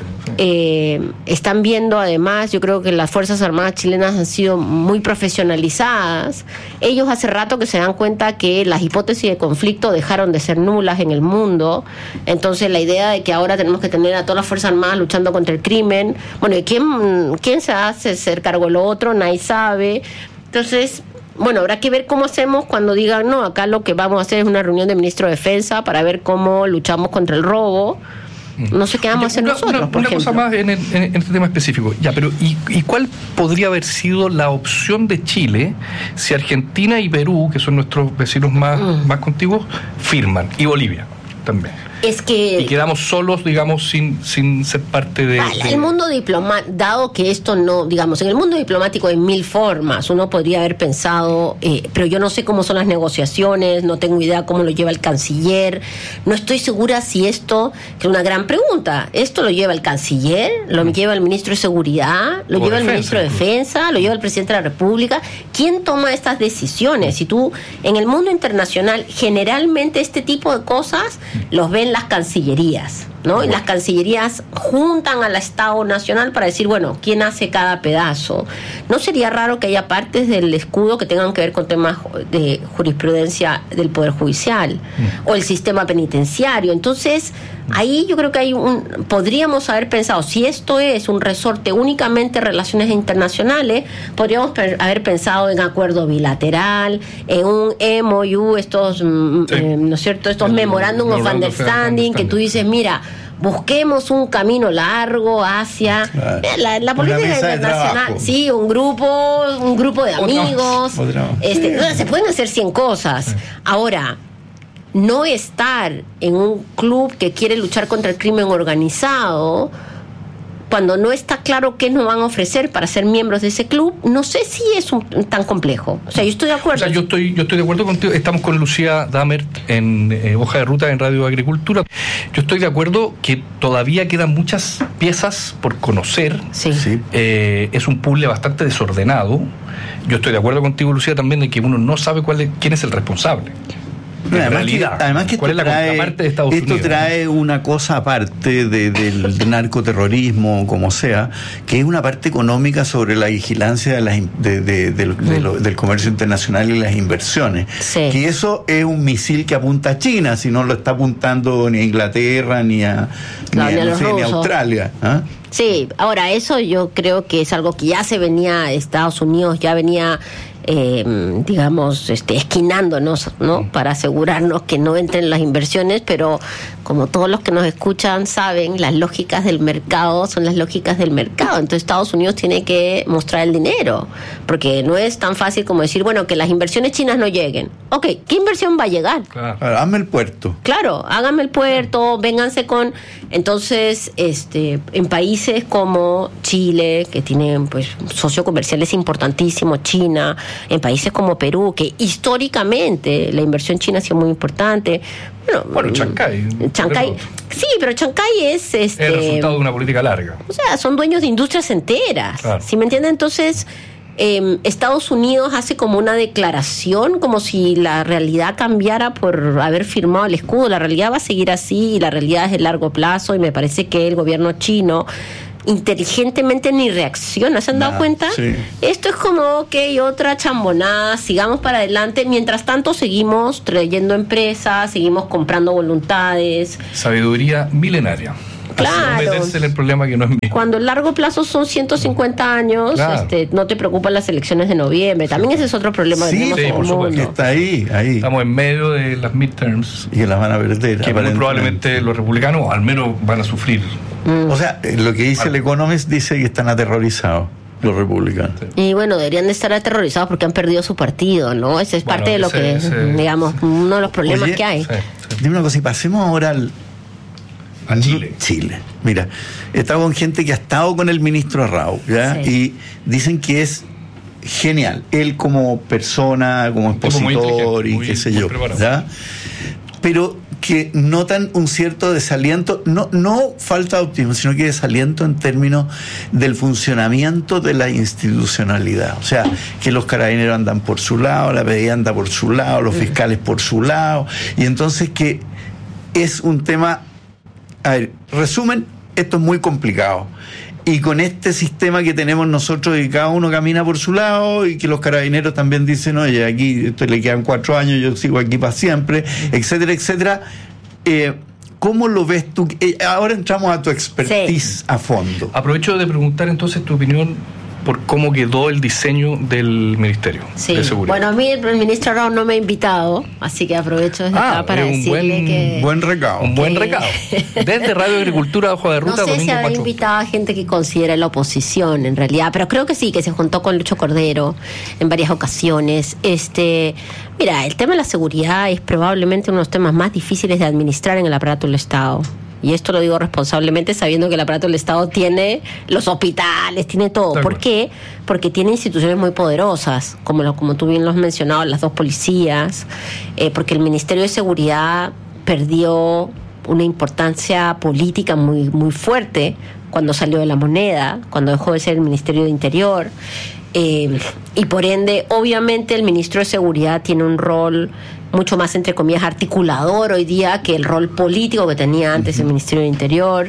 Eh, están viendo además, yo creo que las Fuerzas Armadas chilenas han sido muy profesionalizadas. Ellos hace rato que se dan cuenta que las hipótesis de conflicto dejaron de ser nulas en el mundo. Entonces la idea de que ahora tenemos que tener a todas las Fuerzas Armadas luchando contra el crimen, bueno, ¿y quién, quién se hace hacer cargo de lo otro? Nadie sabe. Entonces, bueno, habrá que ver cómo hacemos cuando digan, no, acá lo que vamos a hacer es una reunión de ministro de Defensa para ver cómo luchamos contra el robo. No sé qué vamos a hacer
una,
nosotros,
una,
por
una
ejemplo.
cosa más en, el, en este tema específico. Ya, pero ¿y, ¿y cuál podría haber sido la opción de Chile si Argentina y Perú, que son nuestros vecinos más, mm. más contiguos, firman? Y Bolivia también.
Es que...
Y quedamos solos, digamos, sin, sin ser parte de...
Vale,
de...
el mundo diplomático, dado que esto no, digamos, en el mundo diplomático hay mil formas, uno podría haber pensado, eh, pero yo no sé cómo son las negociaciones, no tengo idea cómo lo lleva el canciller, no estoy segura si esto, que es una gran pregunta, ¿esto lo lleva el canciller? ¿Lo mm. lleva el ministro de Seguridad? ¿Lo o lleva defensa, el ministro de Defensa? ¿Lo lleva el presidente de la República? ¿Quién toma estas decisiones? Si tú, en el mundo internacional, generalmente este tipo de cosas los ven las cancillerías, ¿no? Y las cancillerías juntan al Estado Nacional para decir, bueno, ¿quién hace cada pedazo? ¿No sería raro que haya partes del escudo que tengan que ver con temas de jurisprudencia del Poder Judicial mm. o el sistema penitenciario? Entonces, ahí yo creo que hay un... Podríamos haber pensado, si esto es un resorte únicamente de relaciones internacionales, podríamos haber pensado en acuerdo bilateral, en un M O U, estos, sí. eh, ¿no es cierto?, estos el, Memorandum of Understanding, que tú dices, mira, busquemos un camino largo hacia claro. la, la política internacional, sí, un grupo, un grupo de amigos, Otra. este, sí. se pueden hacer cien cosas. Sí. Ahora, no estar en un club que quiere luchar contra el crimen organizado, cuando no está claro qué nos van a ofrecer para ser miembros de ese club, no sé si es un, tan complejo. O sea, yo estoy de acuerdo.
O sea, yo estoy, yo estoy de acuerdo contigo. Estamos con Lucía Dammert en eh, Hoja de Ruta en Radio Agricultura. Yo estoy de acuerdo que todavía quedan muchas piezas por conocer.
Sí.
sí.
Eh, es un puzzle bastante desordenado. Yo estoy de acuerdo contigo, Lucía, también de que uno no sabe cuál es, quién es el responsable.
No, además, que, además que
¿Cuál
esto,
es la
trae,
contraparte de Estados
esto
Unidos?
trae una cosa aparte de, del narcoterrorismo, como sea, que es una parte económica sobre la vigilancia de las, de, de, de, de, de lo, del comercio internacional y las inversiones.
Sí.
Que eso es un misil que apunta a China, si no lo está apuntando ni a Inglaterra ni a,
no,
ni, a, no sé, ni a Australia. ¿Ah?
Sí, ahora eso yo creo que es algo que ya se venía, Estados Unidos ya venía eh, digamos, este, esquinándonos, ¿no? Para asegurarnos que no entren las inversiones, pero como todos los que nos escuchan saben, las lógicas del mercado son las lógicas del mercado. Entonces Estados Unidos tiene que mostrar el dinero, porque no es tan fácil como decir, bueno, que las inversiones chinas no lleguen. Ok, ¿qué inversión va a llegar?
Claro. Hágame el puerto.
Claro, hágame el puerto, vénganse con... Entonces, este, en países como Chile, que tienen pues socios comerciales importantísimos, China, en países como Perú, que históricamente la inversión china ha sido muy importante. Bueno,
bueno Chancay.
Chancay, sí, pero Chancay es... Este,
el resultado de una política larga.
O sea, son dueños de industrias enteras.
Claro.
¿Sí me entienden? Entonces... Eh, Estados Unidos hace como una declaración, como si la realidad cambiara por haber firmado el escudo. La realidad va a seguir así y la realidad es de largo plazo, y me parece que el gobierno chino inteligentemente ni reacciona. ¿Se han dado nah, cuenta? Sí. Esto es como, ok, otra chambonada, sigamos para adelante. Mientras tanto seguimos trayendo empresas, seguimos comprando voluntades.
Sabiduría milenaria.
Claro.
No meterse en el problema que no es mío.
Cuando el largo plazo son ciento cincuenta años, claro. este, no te preocupan las elecciones de noviembre. También ese es otro problema que
sí,
tenemos
sí,
en el
por
mundo.
supuesto. Está ahí, ahí.
Estamos en medio de las midterms.
Y que las van a perder.
Que muy probablemente los republicanos al menos van a sufrir.
Mm. O sea, lo que dice el Economist dice que están aterrorizados los republicanos.
Y bueno, deberían de estar aterrorizados porque han perdido su partido, ¿no? Ese es bueno, parte de lo ese, que, ese... digamos, uno de los problemas Oye, que hay. Sí,
sí. Dime una cosa, y pasemos ahora al...
a Chile.
Chile. Mira, he estado con gente que ha estado con el ministro Arrau, ¿ya? Sí. Y dicen que es genial. Él como persona, como expositor y muy, qué sé yo, ¿ya? Pero que notan un cierto desaliento, no, no falta de optimismo, sino que desaliento en términos del funcionamiento de la institucionalidad. O sea, que los carabineros andan por su lado, la P D I anda por su lado, los fiscales por su lado, y entonces que es un tema... A ver, resumen, esto es muy complicado. Y con este sistema que tenemos nosotros, y cada uno camina por su lado, y que los carabineros también dicen, oye, aquí esto le quedan cuatro años, yo sigo aquí para siempre, etcétera, etcétera. Eh, ¿Cómo lo ves tú? Eh, ahora entramos a tu expertise sí. a fondo.
Aprovecho de preguntar entonces tu opinión por cómo quedó el diseño del Ministerio
sí.
de Seguridad.
Bueno, a mí el ministro Arrau no me ha invitado, así que aprovecho desde ah, acá para decirle
buen,
que...
buen recado.
Un buen recado. Desde Radio Agricultura, Hoja de Ruta,
no sé si ha invitado a gente que considera la oposición, en realidad, pero creo que sí, que se juntó con Lucho Cordero en varias ocasiones. Este, mira, el tema de la seguridad es probablemente uno de los temas más difíciles de administrar en el aparato del Estado. Y esto lo digo responsablemente sabiendo que el aparato del Estado tiene los hospitales, tiene todo. ¿Por qué? Porque tiene instituciones muy poderosas, como, lo, como tú bien lo has mencionado, las dos policías, eh, porque el Ministerio de Seguridad perdió una importancia política muy, muy fuerte cuando salió de la moneda, cuando dejó de ser el Ministerio de Interior. Eh, y por ende, obviamente, el ministro de Seguridad tiene un rol mucho más, entre comillas, articulador hoy día que el rol político que tenía antes el Ministerio de Interior.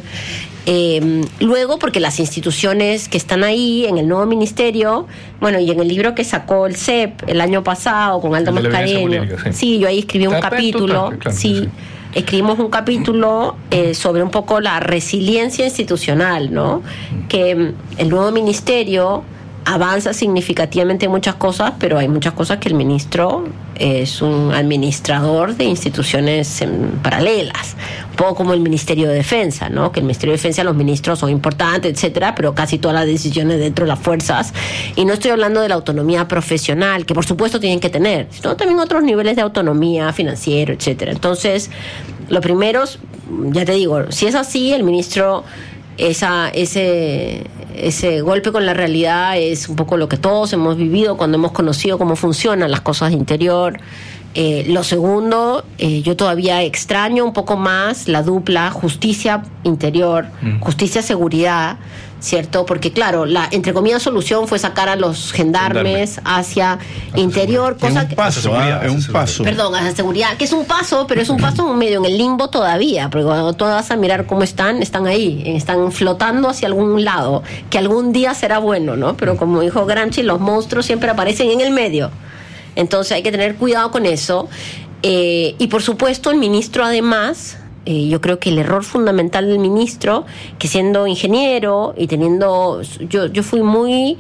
Eh, luego, porque las instituciones que están ahí en el nuevo ministerio, bueno, y en el libro que sacó el C E P el año pasado con Aldo Mascareño, sí. sí, yo ahí escribí un capítulo, claro, claro, sí, sí, escribimos un capítulo eh, sobre un poco la resiliencia institucional, ¿no? Que el nuevo ministerio avanza significativamente en muchas cosas, pero hay muchas cosas que el ministro es un administrador de instituciones en, paralelas, un poco como el Ministerio de Defensa, ¿no? Que el Ministerio de Defensa, los ministros son importantes, etcétera, pero casi todas las decisiones dentro de las fuerzas. Y no estoy hablando de la autonomía profesional, que por supuesto tienen que tener, sino también otros niveles de autonomía financiero, etcétera. Entonces, lo primero, ya te digo, si es así, el ministro esa ese ese golpe con la realidad es un poco lo que todos hemos vivido cuando hemos conocido cómo funcionan las cosas de interior. Eh, lo segundo, eh, yo todavía extraño un poco más la dupla justicia interior, mm. justicia seguridad, ¿cierto? Porque claro, la entre comillas solución fue sacar a los gendarmes Gendarme. hacia hacia interior, cosa
es un paso, que, ¿eh? es un paso.
Perdón, hacia seguridad, que es un paso, pero es un paso medio en el limbo todavía, porque cuando tú vas a mirar cómo están, están ahí, están flotando hacia algún lado, que algún día será bueno, ¿no? Pero como dijo Gramsci, los monstruos siempre aparecen en el medio. Entonces hay que tener cuidado con eso. Eh, y por supuesto el ministro además, eh, yo creo que el error fundamental del ministro, que siendo ingeniero y teniendo, yo, yo fui muy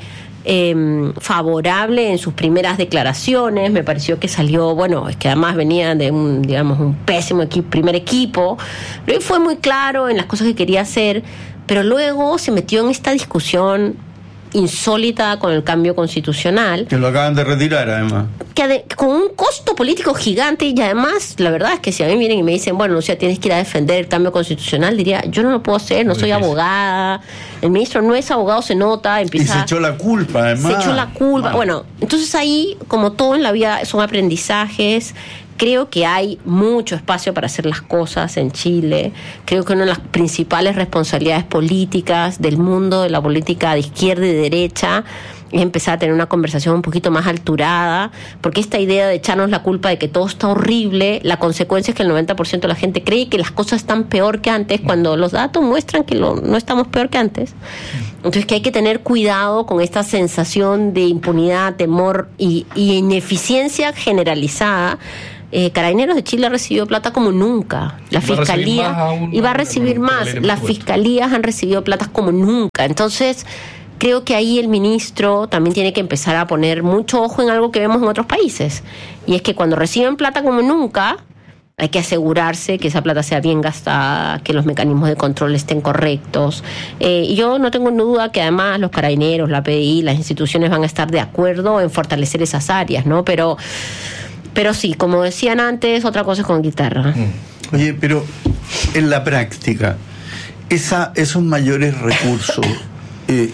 eh, favorable en sus primeras declaraciones. Me pareció que salió, bueno, es que además venía de un, digamos, un pésimo equipo, primer equipo, pero fue muy claro en las cosas que quería hacer, pero luego se metió en esta discusión insólita con el cambio constitucional.
Que lo acaban de retirar, además.
Que de, con un costo político gigante, y además, la verdad es que si a mí vienen y me dicen, bueno, Lucía, tienes que ir a defender el cambio constitucional, diría, yo no lo puedo hacer, no Muy soy difícil. abogada, el ministro no es abogado, se nota, empieza...
Y se echó la culpa, además.
Se echó la culpa.
Mal.
Bueno, entonces ahí, como todo en la vida, son aprendizajes. Creo que hay mucho espacio para hacer las cosas en Chile. Creo que una de las principales responsabilidades políticas del mundo, de la política de izquierda y derecha, es empezar a tener una conversación un poquito más alturada, porque esta idea de echarnos la culpa de que todo está horrible, la consecuencia es que el noventa por ciento de la gente cree que las cosas están peor que antes, cuando los datos muestran que lo, no estamos peor que antes. Entonces que hay que tener cuidado con esta sensación de impunidad, temor y, y ineficiencia generalizada. Eh, Carabineros de Chile ha recibido plata como nunca. La fiscalía y va a recibir más. Las fiscalías han recibido plata como nunca. Entonces, creo que ahí el ministro también tiene que empezar a poner mucho ojo en algo que vemos en otros países. Y es que cuando reciben plata como nunca, hay que asegurarse que esa plata sea bien gastada, que los mecanismos de control estén correctos. Eh, y yo no tengo duda que además los carabineros, la P D I, las instituciones van a estar de acuerdo en fortalecer esas áreas, ¿no? Pero... Pero sí, como decían antes, otra cosa es con guitarra.
Oye, pero en la práctica, esa, esos mayores recursos, eh,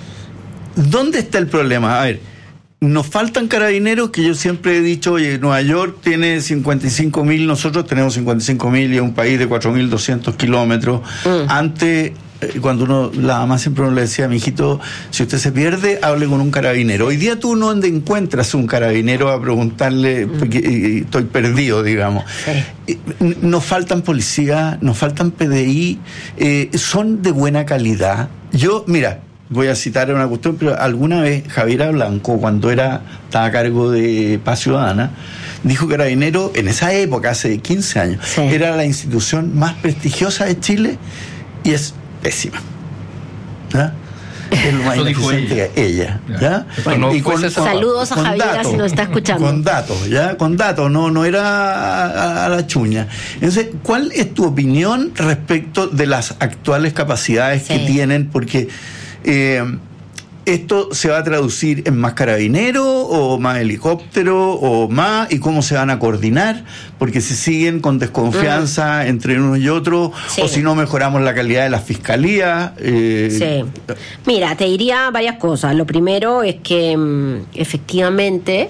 ¿dónde está el problema? A ver, nos faltan carabineros, que yo siempre he dicho, oye, Nueva York tiene cincuenta y cinco mil, nosotros tenemos cincuenta y cinco mil y es un país de cuatro mil doscientos kilómetros. Mm. Antes... Cuando uno, la mamá siempre uno le decía, mijito, si usted se pierde, hable con un carabinero. Hoy día tú no encuentras un carabinero a preguntarle, porque estoy perdido, digamos. Sí. Nos faltan policías, nos faltan P D I, eh, son de buena calidad. Yo, mira, voy a citar una cuestión, pero alguna vez Javiera Blanco, cuando era estaba a cargo de Paz Ciudadana, dijo que Carabinero, en esa época, hace quince años, sí, era la institución más prestigiosa de Chile, y es pésima. ¿Ya? Es lo más ineficiente que ella. ¿Ya?
Bueno, y con, con, saludos a Javiera si nos está escuchando.
Con datos, ¿ya? Con datos, no, no era a, a la chuña. Entonces, ¿cuál es tu opinión respecto de las actuales capacidades sí. que tienen? Porque eh, ¿esto se va a traducir en más carabineros o más helicópteros o más? ¿Y cómo se van a coordinar? Porque si siguen con desconfianza mm. entre unos y otros, sí. o si no mejoramos la calidad de las fiscalías. Eh...
Sí. Mira, te diría varias cosas. Lo primero es que mm, efectivamente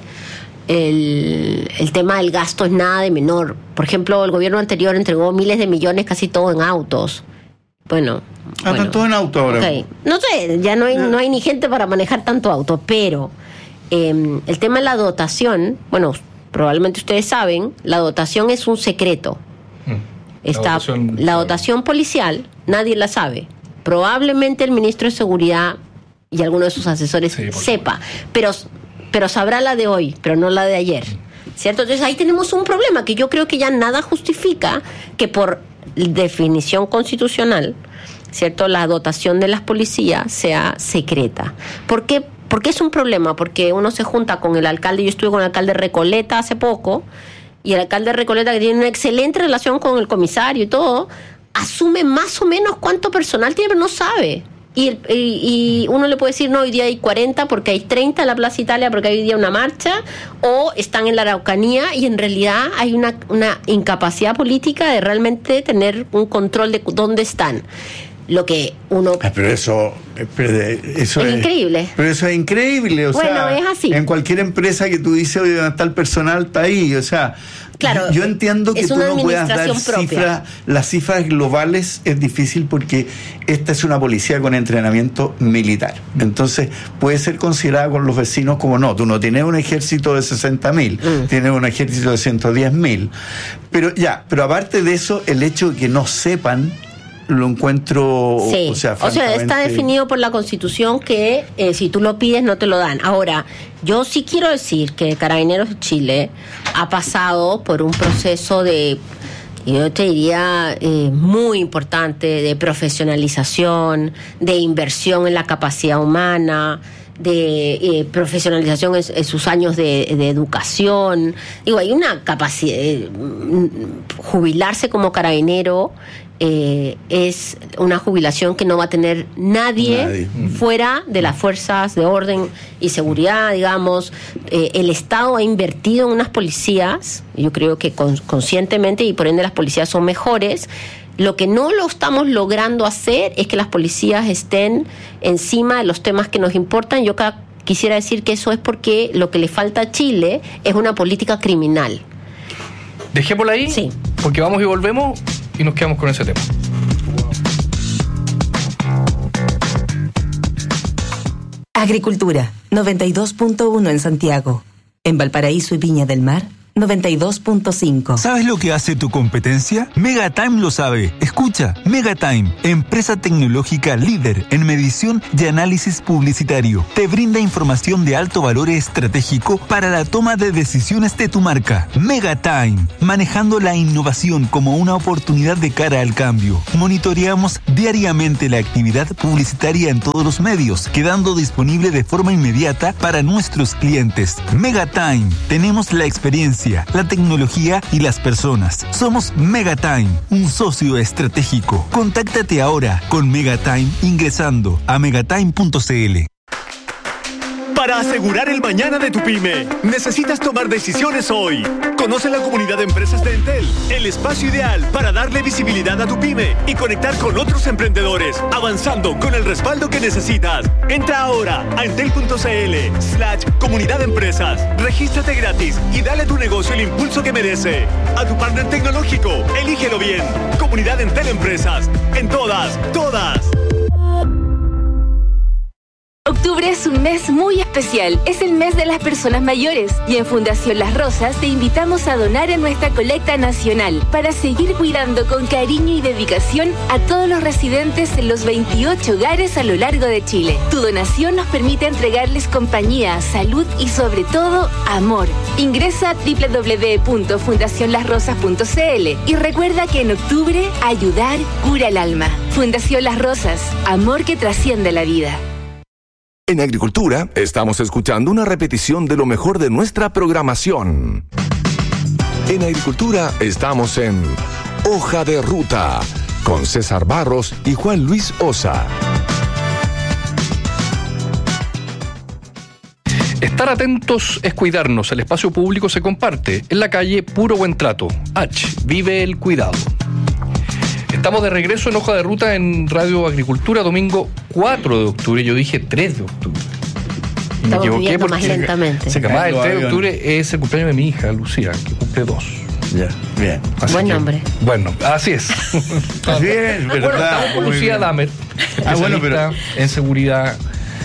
el, el tema del gasto es nada de menor. Por ejemplo, el gobierno anterior entregó miles de millones, casi todo en autos. Bueno...
Ah, bueno, tanto en auto ahora.
Okay. No sé, ya no hay, no hay ni gente para manejar tanto auto, pero eh, el tema de la dotación, bueno, probablemente ustedes saben, la dotación es un secreto. Hmm. Está, la, dotación, la dotación policial, nadie la sabe. Probablemente el ministro de Seguridad y alguno de sus asesores sí, sepa, pero, pero sabrá la de hoy, pero no la de ayer. ¿Cierto? Entonces ahí tenemos un problema que yo creo que ya nada justifica que por definición constitucional, ¿cierto?, la dotación de las policías sea secreta. ¿Por qué? Porque es un problema, porque uno se junta con el alcalde, yo estuve con el alcalde Recoleta hace poco, y el alcalde Recoleta, que tiene una excelente relación con el comisario y todo, asume más o menos cuánto personal tiene, pero no sabe. Y, el, y, y uno le puede decir, no, hoy día hay cuarenta porque hay treinta en la Plaza Italia porque hay hoy día una marcha, o están en la Araucanía, y en realidad hay una, una incapacidad política de realmente tener un control de dónde están. Lo que uno...
Ah, pero eso, pero eso
es,
es
increíble.
Pero eso es increíble, o
bueno,
sea,
es así.
En cualquier empresa que tú dices, oye, ¿dónde está el personal? Está ahí, o sea... Claro, yo entiendo que tú no puedas dar cifras, las cifras globales es difícil porque esta es una policía con entrenamiento militar. Entonces puede ser considerada con los vecinos como no, tú no tienes un ejército de sesenta mil, mm. tienes un ejército de ciento diez mil. Pero ya, pero aparte de eso, el hecho de que no sepan, lo encuentro,
sí.
o sea,
o sea, está definido por la Constitución que eh, si tú lo pides no te lo dan. Ahora, yo sí quiero decir que Carabineros de Chile ha pasado por un proceso de, yo te diría, eh, muy importante de profesionalización, de inversión en la capacidad humana. de eh, profesionalización en, en sus años de, de educación. Digo, hay una capacidad, eh, jubilarse como carabinero eh, es una jubilación que no va a tener nadie, nadie. fuera de las fuerzas de orden y seguridad, digamos. Eh, el Estado ha invertido en unas policías, yo creo que con, conscientemente, y por ende las policías son mejores. Lo que no lo estamos logrando hacer es que las policías estén encima de los temas que nos importan. Yo acá quisiera decir que eso es porque lo que le falta a Chile es una política criminal.
Dejémosla ahí,
sí.
Porque vamos y volvemos y nos quedamos con ese tema.
Agricultura, noventa y dos punto uno en Santiago. En Valparaíso y Viña del Mar, noventa y dos punto cinco.
¿Sabes lo que hace tu competencia? Megatime lo sabe. Escucha, Megatime, empresa tecnológica líder en medición y análisis publicitario. Te brinda información de alto valor estratégico para la toma de decisiones de tu marca. Megatime, manejando la innovación como una oportunidad de cara al cambio. Monitoreamos diariamente la actividad publicitaria en todos los medios, quedando disponible de forma inmediata para nuestros clientes. Megatime, tenemos la experiencia, la tecnología y las personas. Somos Megatime, un socio estratégico. Contáctate ahora con Megatime ingresando a megatime punto c l.
Para asegurar el mañana de tu pyme, necesitas tomar decisiones hoy. Conoce la comunidad de empresas de Entel, el espacio ideal para darle visibilidad a tu pyme y conectar con otros emprendedores, avanzando con el respaldo que necesitas. Entra ahora a entel punto c l slash comunidad de empresas. Regístrate gratis y dale a tu negocio el impulso que merece. A tu partner tecnológico, elígelo bien. Comunidad Entel Empresas. En todas, todas.
Octubre es un mes muy especial, es el mes de las personas mayores y en Fundación Las Rosas te invitamos a donar en nuestra colecta nacional para seguir cuidando con cariño y dedicación a todos los residentes en los veintiocho hogares a lo largo de Chile. Tu donación nos permite entregarles compañía, salud y sobre todo amor. Ingresa a doble u doble u doble u punto fundación las rosas punto c l y recuerda que en octubre ayudar cura el alma. Fundación Las Rosas, amor que trasciende la vida.
En Agricultura, estamos escuchando una repetición de lo mejor de nuestra programación. En Agricultura, estamos en Hoja de Ruta, con César Barros y Juan Luis Osa.
Estar atentos es cuidarnos. El espacio público se comparte. En la calle, puro buen trato. H, vive el cuidado. Estamos de regreso en Hoja de Ruta en Radio Agricultura, domingo cuatro de octubre. Yo dije tres de octubre. Y me equivoqué porque
más lentamente.
Se acaba el tres de octubre es el cumpleaños de mi hija, Lucía, que cumple dos.
Ya, bien.
Así Buen que, nombre.
Bueno, así es.
Así es, verdad.
Bueno, estamos con Lucía Damer,
ah, bueno, pero...
en seguridad,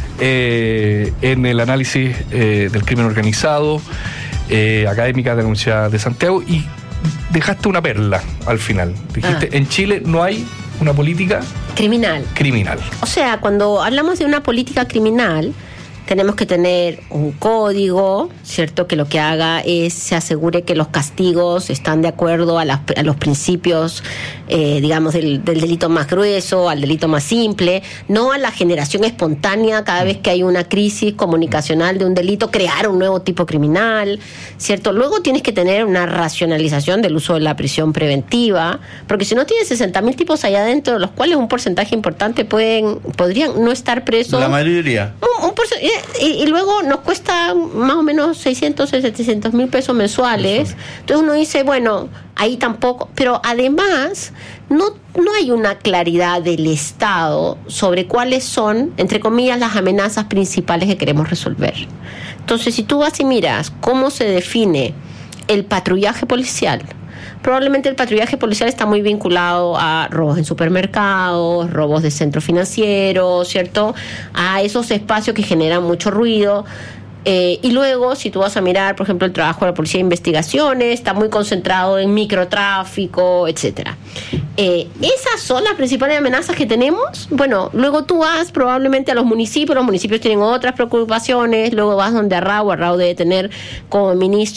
eh, en el análisis eh, del crimen organizado, eh, académica de la Universidad de Santiago, y dejaste una perla al final. Dijiste, ah. en Chile no hay una política
criminal.
Criminal.
O sea, cuando hablamos de una política criminal, tenemos que tener un código, ¿cierto? Que lo que haga es se asegure que los castigos están de acuerdo a, las, a los principios, eh, digamos, del, del delito más grueso, al delito más simple, no a la generación espontánea cada vez que hay una crisis comunicacional de un delito, crear un nuevo tipo criminal, ¿cierto? Luego tienes que tener una racionalización del uso de la prisión preventiva, porque si no tienes sesenta mil tipos allá adentro, de los cuales un porcentaje importante pueden podrían no estar presos.
La mayoría.
Un, un porcentaje. Y, y luego nos cuesta más o menos seiscientos, setecientos mil pesos mensuales. Entonces uno dice, bueno, ahí tampoco. Pero además, no, no hay una claridad del Estado sobre cuáles son, entre comillas, las amenazas principales que queremos resolver. Entonces, si tú vas y miras cómo se define el patrullaje policial, probablemente el patrullaje policial está muy vinculado a robos en supermercados, robos de centros financieros, ¿cierto? A esos espacios que generan mucho ruido. Eh, y luego, si tú vas a mirar, por ejemplo, el trabajo de la Policía de Investigaciones, está muy concentrado en microtráfico, etcétera. Eh, esas son las principales amenazas que tenemos. Bueno, luego tú vas probablemente a los municipios, los municipios tienen otras preocupaciones, luego vas donde Arrau, Arrau debe tener como ministro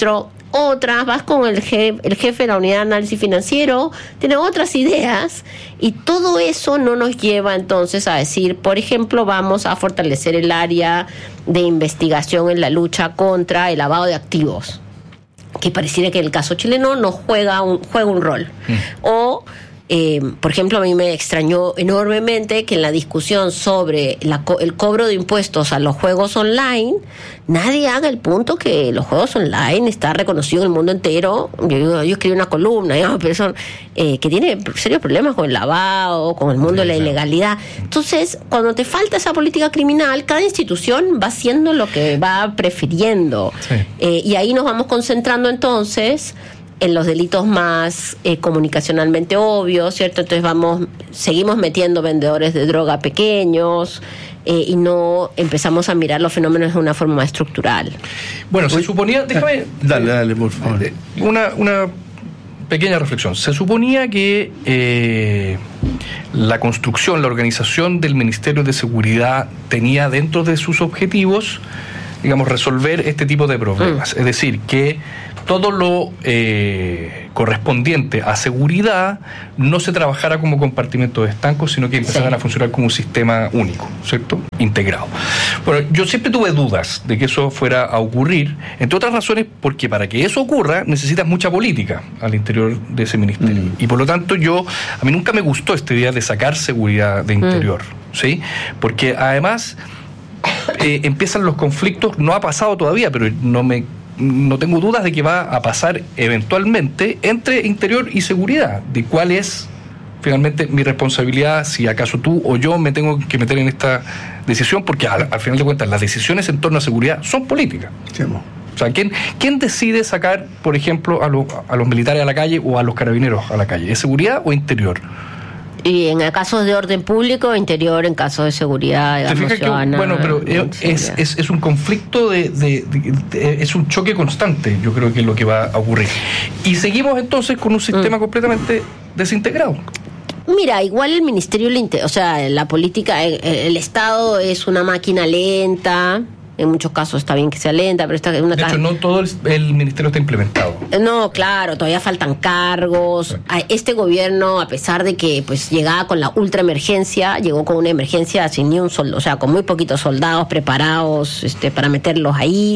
otras, vas con el jefe, el jefe de la unidad de análisis financiero, tiene otras ideas, y todo eso no nos lleva entonces a decir, por ejemplo, vamos a fortalecer el área de investigación en la lucha contra el lavado de activos, que pareciera que en el caso chileno no juega un, juega un rol. Mm. O Eh, por ejemplo, a mí me extrañó enormemente que en la discusión sobre la co- el cobro de impuestos a los juegos online, nadie haga el punto que los juegos online está reconocido en el mundo entero. Yo, yo escribí una columna, digamos, pero son, eh, que tiene serios problemas con el lavado, con el mundo de la ilegalidad. Entonces, cuando te falta esa política criminal, cada institución va haciendo lo que va prefiriendo. Sí. Eh, y ahí nos vamos concentrando entonces en los delitos más eh, comunicacionalmente obvios, ¿cierto? Entonces vamos, seguimos metiendo vendedores de droga pequeños eh, y no empezamos a mirar los fenómenos de una forma más estructural.
Bueno, se suponía, déjame...
Dale, dale, por favor.
Una, una pequeña reflexión. Se suponía que eh, la construcción, la organización del Ministerio de Seguridad tenía dentro de sus objetivos, digamos, resolver este tipo de problemas. Mm. Es decir, que todo lo eh, correspondiente a seguridad no se trabajara como compartimentos estancos, sino que empezaran sí. a funcionar como un sistema único, ¿cierto? Integrado. Bueno, yo siempre tuve dudas de que eso fuera a ocurrir, entre otras razones porque para que eso ocurra necesitas mucha política al interior de ese ministerio. Mm. Y por lo tanto yo, a mí nunca me gustó esta idea de sacar seguridad de interior, mm. ¿sí? Porque además eh, empiezan los conflictos, no ha pasado todavía, pero no me... no tengo dudas de que va a pasar eventualmente entre interior y seguridad, de cuál es finalmente mi responsabilidad, si acaso tú o yo me tengo que meter en esta decisión, porque al, al final de cuentas las decisiones en torno a seguridad son políticas. Sí, no. O sea, ¿quién, ¿quién decide sacar, por ejemplo, a, lo, a los militares a la calle o a los carabineros a la calle? ¿Es seguridad o interior?
Y en casos de orden público, interior, en casos de seguridad, digamos, ciudadana,
bueno, pero es, es, es un conflicto de, de, de, de es un choque constante, yo creo que es lo que va a ocurrir. Y seguimos entonces con un sistema mm. completamente desintegrado.
Mira, igual el ministerio, o sea, la política, el, el Estado es una máquina lenta. En muchos casos está bien que sea lenta, pero está una...
De hecho, no todo el, el ministerio está implementado.
No, claro, todavía faltan cargos. Sí. Este gobierno, a pesar de que pues llegaba con la ultra emergencia, llegó con una emergencia sin ni un soldado, o sea, con muy poquitos soldados preparados este, para meterlos ahí.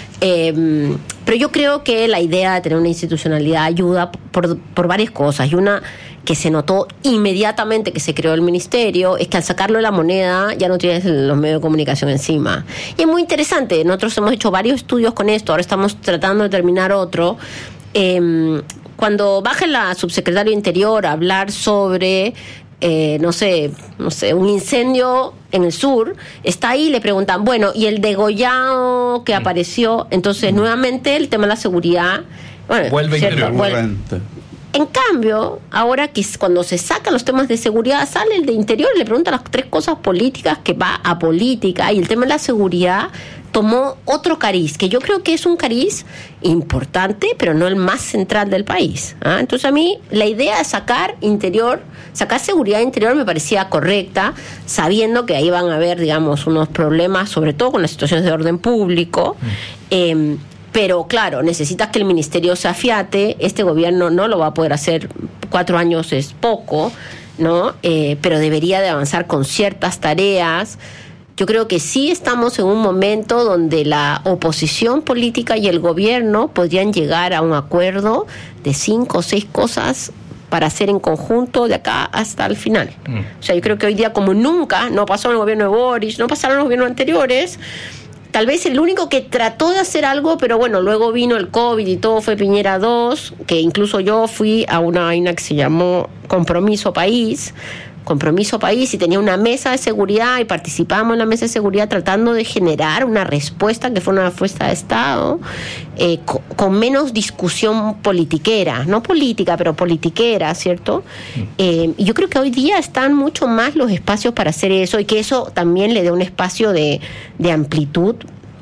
Eh, pero yo creo que la idea de tener una institucionalidad ayuda por, por varias cosas. Y una que se notó inmediatamente que se creó el ministerio es que al sacarlo de la moneda ya no tienes los medios de comunicación encima. Y es muy interesante, nosotros hemos hecho varios estudios con esto, ahora estamos tratando de terminar otro. Eh, cuando baja la subsecretaria de Interior a hablar sobre... Eh, no sé, no sé, un incendio en el sur, está ahí y le preguntan, bueno, ¿y el degollado que apareció? Entonces, mm. nuevamente, el tema de la seguridad... Bueno,
vuelve interior.
Vuelve. En cambio, ahora que cuando se sacan los temas de seguridad, sale el de interior y le pregunta las tres cosas políticas que va a política, y el tema de la seguridad tomó otro cariz, que yo creo que es un cariz importante, pero no el más central del país. ¿ah? Entonces a mí la idea de sacar interior, sacar seguridad interior me parecía correcta, sabiendo que ahí van a haber, digamos, unos problemas, sobre todo con las situaciones de orden público. Mm. Eh, Pero claro, necesitas que el ministerio se afiate. Este gobierno no lo va a poder hacer, cuatro años es poco, ¿no? Eh, pero debería de avanzar con ciertas tareas. Yo creo que sí estamos en un momento donde la oposición política y el gobierno podrían llegar a un acuerdo de cinco o seis cosas para hacer en conjunto de acá hasta el final. Mm. O sea, yo creo que hoy día, como nunca, no pasó en el gobierno de Boris, no pasaron en los gobiernos anteriores. Tal vez el único que trató de hacer algo, pero bueno, luego vino el COVID y todo, fue Piñera dos, que incluso yo fui a una vaina que se llamó Compromiso País, Compromiso País, y tenía una mesa de seguridad y participábamos en la mesa de seguridad tratando de generar una respuesta que fue una respuesta de Estado, eh, con, con menos discusión politiquera, no política, pero politiquera, ¿cierto? Mm. Eh, y yo creo que hoy día están mucho más los espacios para hacer eso, y que eso también le dé un espacio de, de amplitud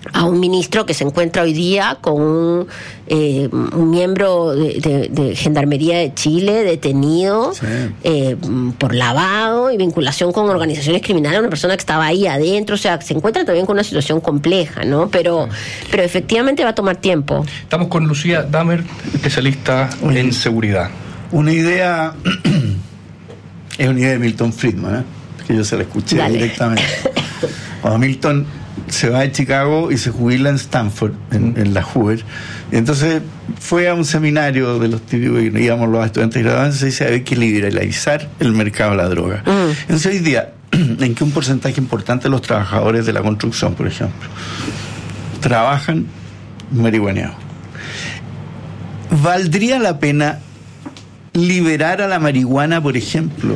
a un ministro que se encuentra hoy día con un, eh, un miembro de, de, de Gendarmería de Chile detenido sí. eh, por lavado y vinculación con organizaciones criminales, una persona que estaba ahí adentro, o sea, se encuentra también con una situación compleja, ¿no? Pero, sí. pero efectivamente va a tomar tiempo.
Estamos con Lucía Damer, especialista Oye, en seguridad.
Una idea, es una idea de Milton Friedman, ¿eh? Que yo se la escuché Dale. directamente. Cuando Milton se va de Chicago y se jubila en Stanford, en, en la Hoover. Y entonces fue a un seminario de los típicos que íbamos los estudiantes graduados y dice, hay que liberalizar el mercado de la droga. Mm. Entonces hoy día, en que un porcentaje importante de los trabajadores de la construcción, por ejemplo, trabajan marihuaneados. ¿Valdría la pena liberar a la marihuana, por ejemplo,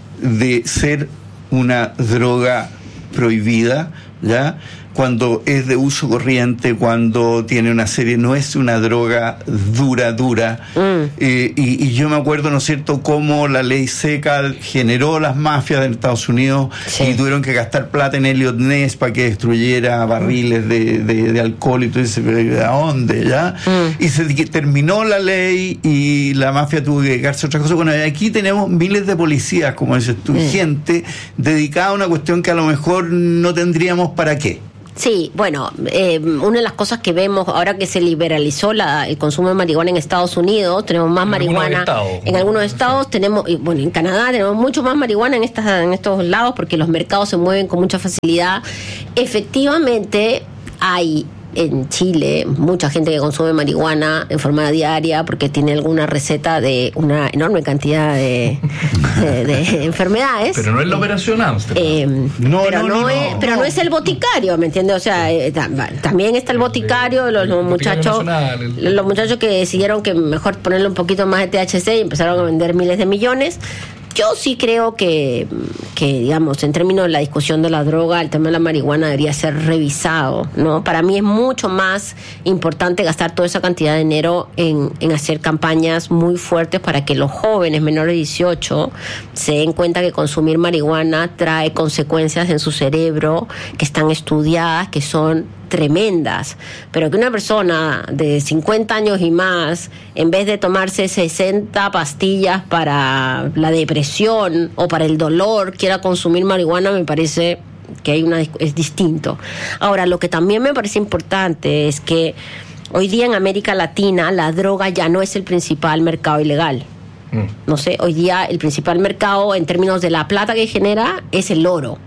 de ser una droga prohibida, ya, cuando es de uso corriente, cuando tiene una serie, no es una droga dura, dura. Mm. Eh, y, y yo me acuerdo, ¿no es cierto?, cómo la ley seca generó las mafias en Estados Unidos sí. y tuvieron que gastar plata en Elliot Ness para que destruyera barriles de, de, de alcohol y tú dices, ¿pero a dónde? ¿Ya? Mm. Y se terminó la ley y la mafia tuvo que dedicarse a otra cosa. Bueno, aquí tenemos miles de policías, como dices tú, mm. gente dedicada a una cuestión que a lo mejor no tendríamos para qué.
Sí, bueno, eh, una de las cosas que vemos ahora que se liberalizó la, el consumo de marihuana en Estados Unidos, tenemos más en marihuana estados, en algunos estados, sí. tenemos, y bueno, en Canadá tenemos mucho más marihuana en estas, en estos lados porque los mercados se mueven con mucha facilidad. Efectivamente, hay en Chile mucha gente que consume marihuana en forma diaria porque tiene alguna receta de una enorme cantidad de, de, de enfermedades.
Pero no es la operación Amsterdam.
Eh, no, pero, no, no, no, es, no. pero no es el boticario, ¿me entiendes? O sea, eh, también está el boticario, los, los muchachos el... los muchachos que decidieron que mejor ponerle un poquito más de T H C y empezaron a vender miles de millones. Yo sí creo que, que, digamos, en términos de la discusión de la droga, el tema de la marihuana debería ser revisado, ¿no? Para mí es mucho más importante gastar toda esa cantidad de dinero en, en hacer campañas muy fuertes para que los jóvenes menores de dieciocho se den cuenta que consumir marihuana trae consecuencias en su cerebro que están estudiadas, que son tremendas, pero que una persona de cincuenta años y más, en vez de tomarse sesenta pastillas para la depresión o para el dolor, quiera consumir marihuana, me parece que hay una es distinto. Ahora, lo que también me parece importante es que hoy día en América Latina la droga ya no es el principal mercado ilegal. Mm. No sé, hoy día el principal mercado en términos de la plata que genera es el oro.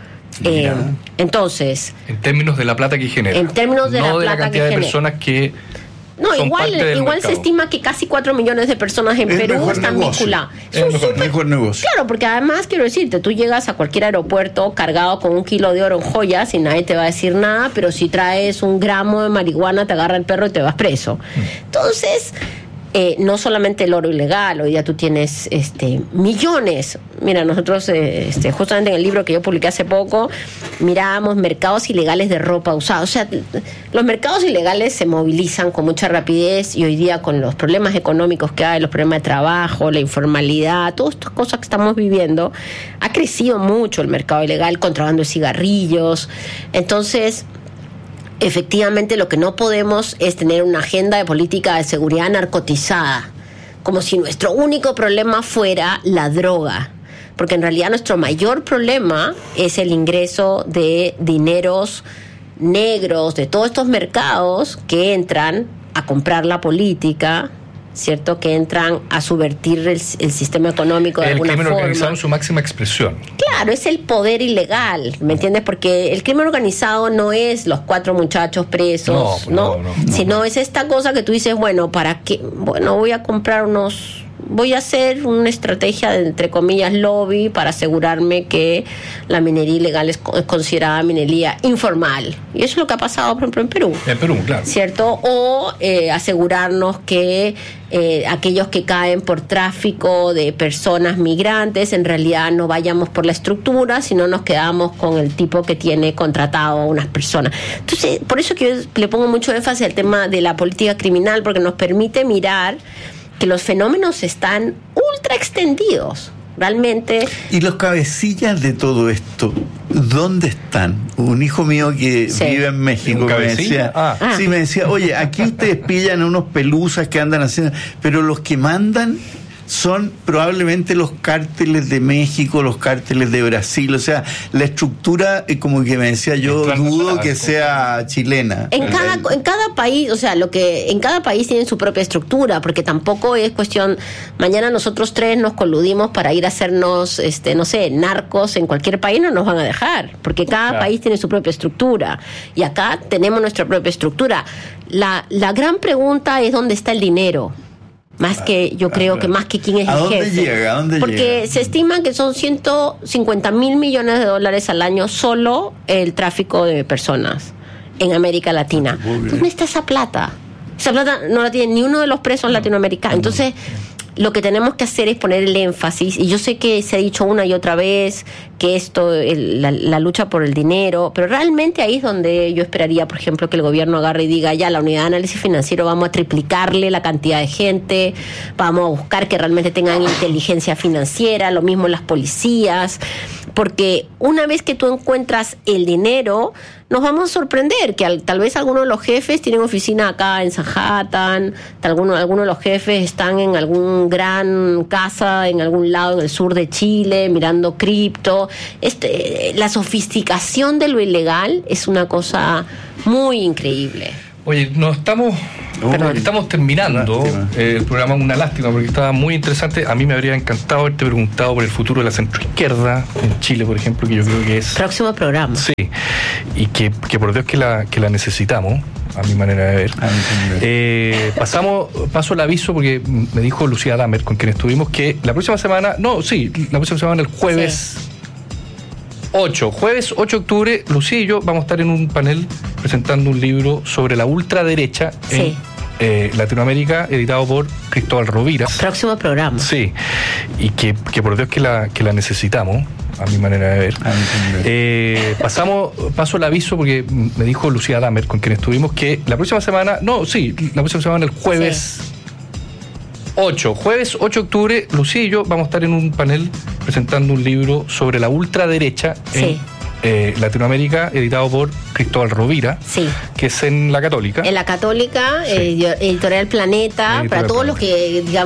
Eh, entonces,
en términos de la plata que genera,
en términos de
no
la plata
de la cantidad
que
de
genera.
personas que
no
son
igual
parte del
igual
mercado.
Se estima que casi cuatro millones de personas en
es
Perú están vinculadas.
Es mejor, mejor negocio.
Claro, porque además quiero decirte, tú llegas a cualquier aeropuerto cargado con un kilo de oro en joyas y nadie te va a decir nada, pero si traes un gramo de marihuana te agarra el perro y te vas preso. Entonces, Eh, no solamente el oro ilegal, hoy día tú tienes este, millones. Mira, nosotros eh, este, justamente en el libro que yo publiqué hace poco, mirábamos mercados ilegales de ropa usada. O sea, los mercados ilegales se movilizan con mucha rapidez y hoy día con los problemas económicos que hay, los problemas de trabajo, la informalidad, todas estas cosas que estamos viviendo, ha crecido mucho el mercado ilegal, contrabando de cigarrillos. Entonces, efectivamente, lo que no podemos es tener una agenda de política de seguridad narcotizada, como si nuestro único problema fuera la droga, porque en realidad nuestro mayor problema es el ingreso de dineros negros de todos estos mercados que entran a comprar la política, ¿cierto? Que entran a subvertir el, el sistema económico de
el
alguna forma.
El crimen organizado en su máxima expresión.
Claro, es el poder ilegal, ¿me entiendes? Porque el crimen organizado no es los cuatro muchachos presos, ¿no? no, no, no Sino no. es esta cosa que tú dices, bueno, ¿para qué? Bueno, voy a comprar unos... Voy a hacer una estrategia de, entre comillas, lobby para asegurarme que la minería ilegal es, es considerada minería informal. Y eso es lo que ha pasado, por ejemplo, en Perú.
En Perú, claro.
¿Cierto? O eh, asegurarnos que eh, aquellos que caen por tráfico de personas migrantes, en realidad no vayamos por la estructura, sino nos quedamos con el tipo que tiene contratado a unas personas. Entonces, por eso que yo le pongo mucho énfasis al tema de la política criminal, porque nos permite mirar que los fenómenos están ultra extendidos. realmente.
¿Y los cabecillas de todo esto, dónde están? Un hijo mío que sí. vive en México me decía, ah. sí, me decía, oye, aquí ustedes pillan a unos pelusas que andan haciendo, pero los que mandan son probablemente los cárteles de México, los cárteles de Brasil, o sea, la estructura, como que me decía yo, dudo que sea chilena.
En cada, en cada país, o sea, lo que en cada país tienen su propia estructura, porque tampoco es cuestión, mañana nosotros tres nos coludimos para ir a hacernos, este, no sé, narcos en cualquier país, no nos van a dejar, porque cada claro. país tiene su propia estructura, y acá tenemos nuestra propia estructura. La, la gran pregunta es dónde está el dinero. Más que, yo creo que más que quién es el jefe. ¿A dónde llega? ¿A dónde Porque llega? Se estima que son ciento cincuenta mil millones de dólares al año solo el tráfico de personas en América Latina. ¿Dónde está esa plata? Esa plata no la tiene ni uno de los presos latinoamericanos. Entonces, lo que tenemos que hacer es poner el énfasis, y yo sé que se ha dicho una y otra vez que esto, el, la, la lucha por el dinero, pero realmente ahí es donde yo esperaría, por ejemplo, que el gobierno agarre y diga, ya, la unidad de análisis financiero vamos a triplicarle la cantidad de gente, vamos a buscar que realmente tengan inteligencia financiera, lo mismo las policías, porque una vez que tú encuentras el dinero, nos vamos a sorprender que al, tal vez algunos de los jefes tienen oficina acá en Manhattan, algunos, algunos de los jefes están en algún gran casa en algún lado en el sur de Chile mirando cripto. Este, la sofisticación de lo ilegal es una cosa muy increíble.
Oye, nos estamos, oh, estamos terminando eh, el programa, una lástima porque estaba muy interesante. A mí me habría encantado haberte preguntado por el futuro de la centroizquierda en Chile, por ejemplo, que yo creo que es...
Próximo programa.
Sí, y que, que por Dios que la, que la necesitamos, a mi manera de ver. Eh, pasamos, paso el aviso porque me dijo Lucía Damer, con quien estuvimos, que la próxima semana, no, sí, la próxima semana, el jueves... Sí. ocho, jueves ocho de octubre, Lucía y yo vamos a estar en un panel presentando un libro sobre la ultraderecha sí. en eh, Latinoamérica, editado por Cristóbal Rovira.
Próximo programa.
Sí, y que, que por Dios que la, que la necesitamos, a mi manera de ver. Eh, pasamos, paso el aviso porque me dijo Lucía Damer, con quien estuvimos, que la próxima semana, no, sí, la próxima semana, el jueves... Sí. ocho, jueves ocho de octubre, Lucía y yo vamos a estar en un panel presentando un libro sobre la ultraderecha sí. en eh, Latinoamérica, editado por Cristóbal Rovira,
sí.
que es en La Católica.
En La Católica, sí. eh, editorial Planeta, editorial para todos Planeta. Los que, digamos,